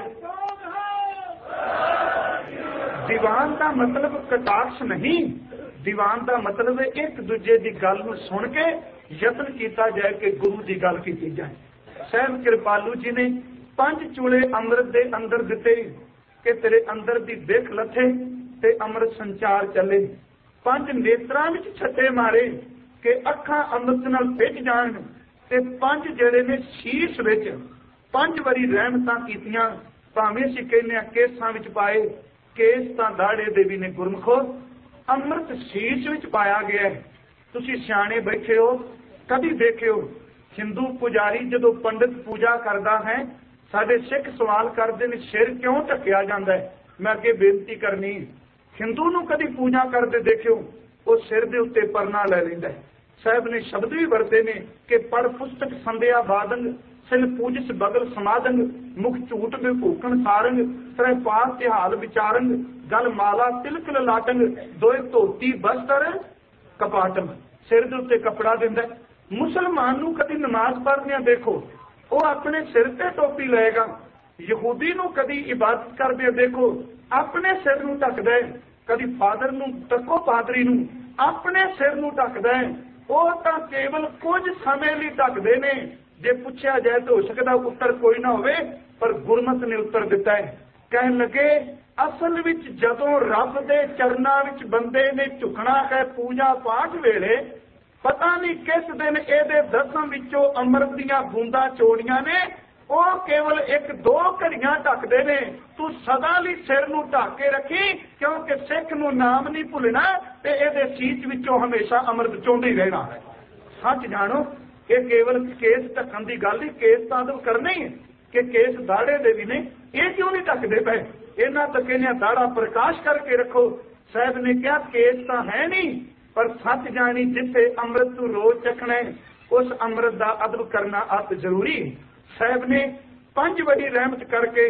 ਦੀਵਾਨ ਦਾ ਮਤਲਬ ਕਟਾਕਸ਼ ਨਹੀਂ, ਦੀਵਾਨ ਦਾ ਮਤਲਬ ਇੱਕ ਦੂਜੇ ਦੀ ਗੱਲ ਨੂੰ ਸੁਣ ਕੇ ਯਤਨ ਕੀਤਾ ਜਾਏ ਕਿ ਗੁਰੂ ਦੀ ਗੱਲ ਕੀਤੀ ਜਾਏ। ਸਹਿਬ ਕਿਰਪਾਲੂ ਜੀ ਨੇ ਪੰਜ ਚੂਲੇ ਅੰਮ੍ਰਿਤ ਦੇ ਅੰਦਰ ਦਿੱਤੇ ਕਿ ਤੇਰੇ ਅੰਦਰ ਦੀ ਦਿੱਖ ਲੱਥੇ ਤੇ ਅੰਮ੍ਰਿਤ ਸੰਚਾਰ ਚੱਲੇ। ਪੰਜ ਨੇਤਰਾਂ ਵਿੱਚ ਛੱਟੇ ਮਾਰੇ ਕਿ ਅੱਖਾਂ ਅੰਮ੍ਰਿਤ ਨਾਲ ਭਿੱਜ ਜਾਣ ਤੇ ਪੰਜ ਜਿਹੜੇ ਨੇ ਸ਼ੀਸ਼ ਵਿੱਚ ਪੰਜ ਵਾਰੀ ਰਹਿਮਤਾਂ ਕੀਤੀਆਂ। ਭਾਵੇਂ ਅਸੀਂ ਕਹਿੰਦੇ ਹਾਂ ਕੇਸਾਂ ਵਿੱਚ ਪਾਏ, ਕੇਸ ਤਾਂ ਦਾੜੇ ਦੇ ਵੀ ਨੇ ਗੁਰਮਖੋ, ਅੰਮ੍ਰਿਤ ਸ਼ੀਸ਼ ਵਿੱਚ ਪਾਇਆ ਗਿਆ ਹੈ। ਤੁਸੀਂ ਸਿਆਣੇ ਬੈਠੇ ਹੋ, ਕਦੀ ਦੇਖਿਓ ਹਿੰਦੂ ਪੁਜਾਰੀ ਜਦੋਂ ਪੰਡਿਤ ਪੂਜਾ ਕਰਦਾ ਹੈ ਸਾਡੇ ਸਿੱਖ ਸਵਾਲ ਕਰਦੇ ਨੇ ਸਿਰ ਕਿਉਂ ਢੱਕਿਆ ਜਾਂਦਾ ਹੈ। ਮੈਂ ਅੱਗੇ ਬੇਨਤੀ ਕਰਨੀ, ਹਿੰਦੂ ਨੂੰ ਕਦੀ ਪੂਜਾ ਕਰਦੇ ਦੇਖਿਓ ਉਹ ਸਿਰ ਦੇ ਉੱਤੇ ਪਰਨਾ ਲੈ ਲੈਂਦਾ। ਸਾਹਿਬ ਨੇ ਸ਼ਬਦ ਵੀ ਵਰਤੇ ਨੇ ਕਿ ਪੜ ਪੁਸਤਕ ਸੰਧਿਆ ਬਾਦੰਗ ਸਿਲ ਪੂਜਿਸ ਬਗਲ ਸਮਾਦੰਗ ਮੁਖ ਝੂਠ ਵਿਭੂਕਣ ਸਾਰੰਗ ਤਰੇ ਪਾਸ ਤਿਹਾਲ ਵਿਚਾਰੰਗ ਗਲ ਮਾਲਾ ਤਿਲਕ ਲਾਟੰਗ ਦੋਏ ਧੋਤੀ ਬਸਤਰ ਕਪਾਟਮ। ਸਿਰ ਦੇ ਉੱਤੇ ਕੱਪੜਾ ਦਿੰਦਾ। ਮੁਸਲਮਾਨ ਨੂੰ ਕਦੀ ਨਮਾਜ਼ ਪੜ੍ਹਦਿਆਂ ਦੇਖੋ ਉਹ ਆਪਣੇ ਸਿਰ ਤੇ ਟੋਪੀ ਲਏਗਾ। ਯਹੂਦੀ ਨੂੰ ਕਦੀ ਇਬਾਦਤ ਕਰਦੇ ਦੇਖੋ ਆਪਣੇ ਸਿਰ ਨੂੰ ਢੱਕਦਾ ਹੈ। ਕਦੀ ਫਾਦਰ ਨੂੰ ਤੱਕੋ ਪਾਦਰੀ ਨੂੰ ਆਪਣੇ ਸਿਰ ਨੂੰ ਢੱਕਦਾ ਹੈ। ਉਹ ਤਾਂ ਕੇਵਲ ਕੁਝ ਸਮੇਂ ਲਈ ਢੱਕਦੇ ਨੇ। ਜੇ ਪੁੱਛਿਆ ਜਾਏ ਤਾਂ ਹੋ ਸਕਦਾ ਉੱਤਰ ਕੋਈ ਨਾ ਹੋਵੇ, ਪਰ ਗੁਰਮਤਿ ਨੇ ਉੱਤਰ ਦਿੱਤਾ ਹੈ। ਕਹਿਣ ਲੱਗੇ ਅਸਲ ਵਿੱਚ ਜਦੋਂ ਰੱਬ ਦੇ ਚਰਨਾਂ ਵਿੱਚ ਬੰਦੇ ਨੇ ਝੁਕਣਾ ਹੈ ਪੂਜਾ ਪਾਠ ਵੇਲੇ, ਪਤਾ ਨਹੀਂ ਕਿਸ ਦਿਨ ਇਹਦੇ ਦਸਮ ਵਿੱਚੋਂ ਅੰਮ੍ਰਿਤ ਦੀਆਂ ਬੂੰਦਾਂ ਚੋਣੀਆਂ ਨੇ। ਉਹ ਕੇਵਲ ਇੱਕ ਦੋ ਘੜੀਆਂ ਢੱਕਦੇ ਨੇ। ਤੂੰ ਸਦਾ ਲਈ ਸਿਰ ਨੂੰ ਢੱਕ ਕੇ ਰੱਖੀ, ਕਿਉਂਕਿ ਸਿੱਖ ਨੂੰ ਨਾਮ ਨਹੀਂ ਭੁੱਲਣਾ ਤੇ ਇਹਦੇ ਸੀਚ ਵਿੱਚੋਂ ਹਮੇਸ਼ਾ ਅੰਮ੍ਰਿਤ ਚੋਂਦੇ ਹੀ ਰਹਿਣਾ ਹੈ। ਸੱਚ ਜਾਣੋ ਇਹ ਕੇਵਲ ਕੇਸ ਢੱਕਣ ਦੀ ਗੱਲ ਨਹੀਂ, ਕੇਸ ਤਾਂ ਅਦਬ ਕਰਨਾ ਹੀ ਹੈ ਕਿ ਕੇਸ ਦਾੜੇ ਦੇ ਵੀ ਨੇ। ਇਹ ਕਿਉਂ ਨਹੀਂ ਢੱਕਦੇ ਪਏ? ਇਹਨਾਂ ਤਾਂ ਕਹਿੰਦੇ ਦਾੜਾ ਪ੍ਰਕਾਸ਼ ਕਰਕੇ ਰੱਖੋ। ਸਾਹਿਬ ਨੇ ਕਿਹਾ ਕੇਸ ਤਾਂ ਹੈ ਨਹੀਂ, ਪਰ ਸੱਚ ਜਾਣੀ ਜਿੱਥੇ ਅੰਮ੍ਰਿਤ ਤੂੰ ਰੋਜ਼ ਚੱਖਣਾ ਹੈ ਉਸ ਅੰਮ੍ਰਿਤ ਦਾ ਅਦਬ ਕਰਨਾ ਅਤ ਜ਼ਰੂਰੀ। ਸਾਹਿਬ ਨੇ ਪੰਜ ਵਾਰੀ ਰਹਿਮਤ ਕਰਕੇ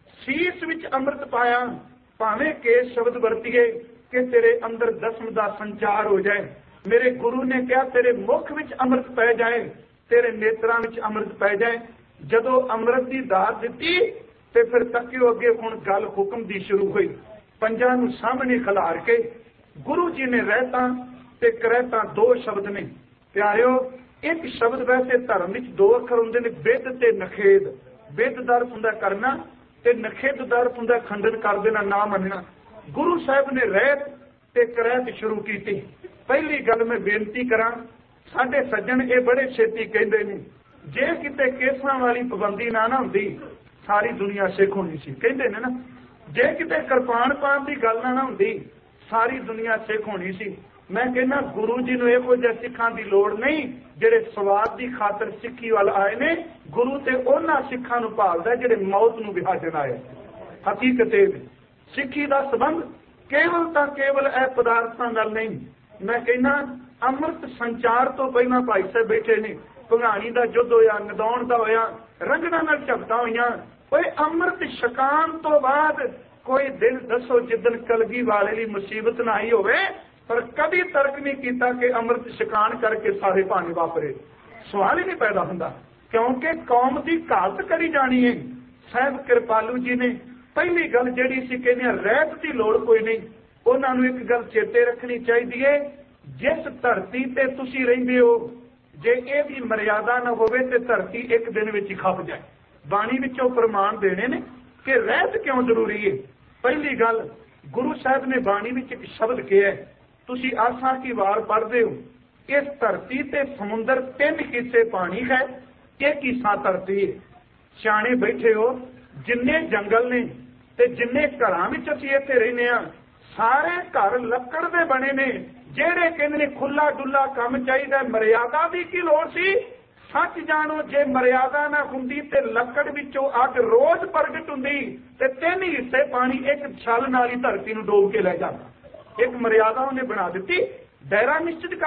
ਸੀਸ ਵਿੱਚ ਅੰਮ੍ਰਿਤ ਪਾਇਆ। ਭਾਵੇਂ ਕੇਸ ਸ਼ਬਦ ਵਰਤੀਏ ਕਿ ਤੇਰੇ ਅੰਦਰ ਦਸਮ ਦਾ ਸੰਚਾਰ ਹੋ ਜਾਏ। ਮੇਰੇ ਗੁਰੂ ਨੇ ਕਿਹਾ ਤੇਰੇ ਮੁਖ ਵਿੱਚ ਅੰਮ੍ਰਿਤ ਪੈ ਜਾਏ, ਤੇਰੇ ਨੇਤਰਾਂ ਵਿੱਚ ਅੰਮ੍ਰਿਤ ਪੈ ਜਾਏ। ਜਦੋਂ ਅੰਮ੍ਰਿਤ ਦੀ ਦਾਤ ਦਿੱਤੀ ਤੇ ਫਿਰ ਤੱਕਿਓ ਅੱਗੇ ਹੁਣ ਗੱਲ ਹੁਕਮ ਦੀ ਸ਼ੁਰੂ ਹੋਈ। ਪੰਜਾਂ ਨੂੰ ਸਾਹਮਣੇ ਖਿਲਾਰ ਕੇ ਗੁਰੂ ਜੀ ਨੇ ਰਹਿਤਾਂ ਤੇ ਕਰਹਿਤਾਂ ਦੋ ਸ਼ਬਦ ਨੇ ਪਿਆਰਿਓ। ਇੱਕ ਸ਼ਬਦ ਵੈਸੇ ਧਰਮ ਵਿੱਚ ਦੋ ਅੱਖਰ ਹੁੰਦੇ ਨੇ, ਬਿੱਧ ਤੇ ਨਖੇਦ। ਬਿੱਧ ਦਾ ਅਰਥ ਹੁੰਦਾ ਕਰਨਾ ਤੇ ਨਖੇਦ ਦਾ ਅਰਥ ਹੁੰਦਾ ਖੰਡਨ ਕਰ ਦੇਣਾ, ਨਾ ਮੰਨਣਾ। ਗੁਰੂ ਸਾਹਿਬ ਨੇ ਰਹਿਤ ਤੇ ਕਰਹਿਤ ਸ਼ੁਰੂ ਕੀਤੀ। ਪਹਿਲੀ ਗੱਲ ਮੈਂ ਬੇਨਤੀ ਕਰਾਂ, ਸਾਡੇ ਸੱਜਣ ਇਹ ਬੜੇ ਛੇਤੀ ਕਹਿੰਦੇ ਨੇ ਜੇ ਕਿਤੇ ਕੇਸਾਂ ਵਾਲੀ ਪਾਬੰਦੀ ਨਾ ਨਾ ਹੁੰਦੀ ਸਾਰੀ ਦੁਨੀਆ ਸਿੱਖ ਹੋਣੀ ਸੀ। ਕਹਿੰਦੇ ਨੇ ਨਾ, ਜੇ ਕਿਤੇ ਕਿਰਪਾਨ ਪਾਉਣ ਦੀ ਗੱਲ ਨਾ ਹੁੰਦੀ ਸਾਰੀ ਦੁਨੀਆ ਸਿੱਖ ਹੋਣੀ ਸੀ। ਮੈਂ ਕਹਿੰਦਾ ਗੁਰੂ ਜੀ ਨੂੰ ਇਹੋ ਜਿਹੇ ਸਿੱਖਾਂ ਦੀ ਲੋੜ ਨਹੀਂ ਜਿਹੜੇ ਸਵਾਦ ਦੀ ਖਾਤਰ ਸਿੱਖੀ ਵੱਲ ਆਏ ਨੇ। ਗੁਰੂ ਤੇ ਉਹਨਾਂ ਸਿੱਖਾਂ ਨੂੰ ਭਾਲਦਾ ਜਿਹੜੇ ਮੌਤ ਨੂੰ ਵਿਹਾਜਣ ਆਏ। ਹਕੀਕਤ ਇਹ ਸਿੱਖੀ ਦਾ ਸੰਬੰਧ ਕੇਵਲ ਤਾਂ ਕੇਵਲ ਇਹ ਪਦਾਰਥਾਂ ਨਾਲ ਨਹੀਂ। ਮੈਂ ਕਹਿੰਦਾ ਅੰਮ੍ਰਿਤ ਸੰਚਾਰ ਤੋਂ ਪਹਿਲਾਂ ਭਾਈ ਸਾਹਿਬ ਬੈਠੇ ਨੇ, ਭਗਾਣੀ ਦਾ ਯੁੱਧ ਹੋਇਆ, ਨਦੌਣ ਦਾ ਹੋਇਆ, ਰੰਗਣਾ ਨਾਲ ਝਪਟਾਂ ਹੋਈਆਂ। ਓਏ ਅੰਮ੍ਰਿਤ ਛਕਾਉਣ ਤੋਂ ਬਾਅਦ ਕੋਈ ਦਿਨ ਦੱਸੋ ਜਿੱਦਣ ਕਲਗੀ ਵਾਲੇ ਲਈ ਮੁਸੀਬਤ ਨਾ ਆਈ ਹੋਵੇ, ਪਰ ਕਦੀ ਤਰਕ ਨਹੀਂ ਕੀਤਾ ਕਿ ਅੰਮ੍ਰਿਤ ਛਕਾਉਣ ਕਰਕੇ ਸਾਰੇ ਭਾਣੇ ਵਾਪਰੇ। ਸਵਾਲ ਹੀ ਨਹੀਂ ਪੈਦਾ ਹੁੰਦਾ, ਕਿਉਂਕਿ ਕੌਮ ਦੀ ਘਾਤ ਕਰੀ ਜਾਣੀ ਹੈ। ਸਾਹਿਬ ਕਿਰਪਾਲੂ ਜੀ ਨੇ ਪਹਿਲੀ ਗੱਲ ਜਿਹੜੀ ਸੀ ਕਹਿੰਦੇ ਰਹਿਤ ਦੀ ਲੋੜ ਕੋਈ ਨਹੀਂ। ਉਹਨਾਂ ਨੂੰ ਇੱਕ ਗੱਲ ਚੇਤੇ ਰੱਖਣੀ ਚਾਹੀਦੀ ਹੈ, ਜਿਸ ਧਰਤੀ ਤੇ ਤੁਸੀਂ ਰਹਿੰਦੇ ਹੋ ਜੇ ਇਹਦੀ ਮਰਿਆਦਾ ਨਾ ਹੋਵੇ ਤੇ ਧਰਤੀ ਇੱਕ ਦਿਨ ਵਿੱਚ ਹੀ ਖੱਪ ਜਾਏ। ਬਾਣੀ ਵਿੱਚੋਂ ਪ੍ਰਮਾਣ ਦੇਣੇ ਨੇ ਕਿ ਰਹਿਤ ਕਿਉਂ ਜ਼ਰੂਰੀ ਹੈ। ਪਹਿਲੀ ਗੱਲ, ਗੁਰੂ ਸਾਹਿਬ ਨੇ ਬਾਣੀ ਵਿੱਚ ਇੱਕ ਸ਼ਬਦ ਕਿਹਾ, ਤੁਸੀਂ ਆਸਾ ਕੀ ਵਾਰ ਪੜ੍ਹਦੇ ਹੋ, ਇਸ ਧਰਤੀ ਤੇ ਸਮੁੰਦਰ ਤਿੰਨ ਹਿੱਸੇ ਪਾਣੀ ਹੈ, ਇੱਕ ਹਿੱਸਾ ਧਰਤੀ ਹੈ। ਸਿਆਣੇ ਬੈਠੇ ਹੋ, ਜਿੰਨੇ ਜੰਗਲ ਨੇ ਤੇ ਜਿੰਨੇ ਘਰਾਂ ਵਿੱਚ ਅਸੀਂ ਇੱਥੇ ਰਹਿੰਦੇ ਹਾਂ, ਸਾਰੇ ਘਰ ਲੱਕੜ ਦੇ ਬਣੇ ਨੇ। ਜਿਹੜੇ ਕਹਿੰਦੇ ਨੇ ਖੁੱਲਾ ਡੁੱਲਾ ਕੰਮ ਚਾਹੀਦਾ, ਮਰਿਆਦਾ ਦੀ ਕੀ ਲੋੜ ਸੀ। ਸੱਚ ਜਾਣੋ, ਜੇ ਮਰਿਆਦਾ ਨਾ ਹੁੰਦੀ ਤੇ ਲੱਕੜ ਵਿੱਚੋਂ ਅੱਗ ਰੋਜ਼ ਪ੍ਰਗਟ ਹੁੰਦੀ ਤੇ ਤਿੰਨ ਹਿੱਸੇ ਪਾਣੀ ਇੱਕ ਛਲ ਨਾਲ ਹੀ ਧਰਤੀ ਨੂੰ ਡੋਬ ਕੇ ਲੈ ਜਾਂਦਾ। ਇੱਕ ਮਰਿਆਦਾ ਉਹਨੇ ਬਣਾ ਦਿੱਤੀ, ਦਾਇਰਾ ਨਿਸ਼ਚਿਤ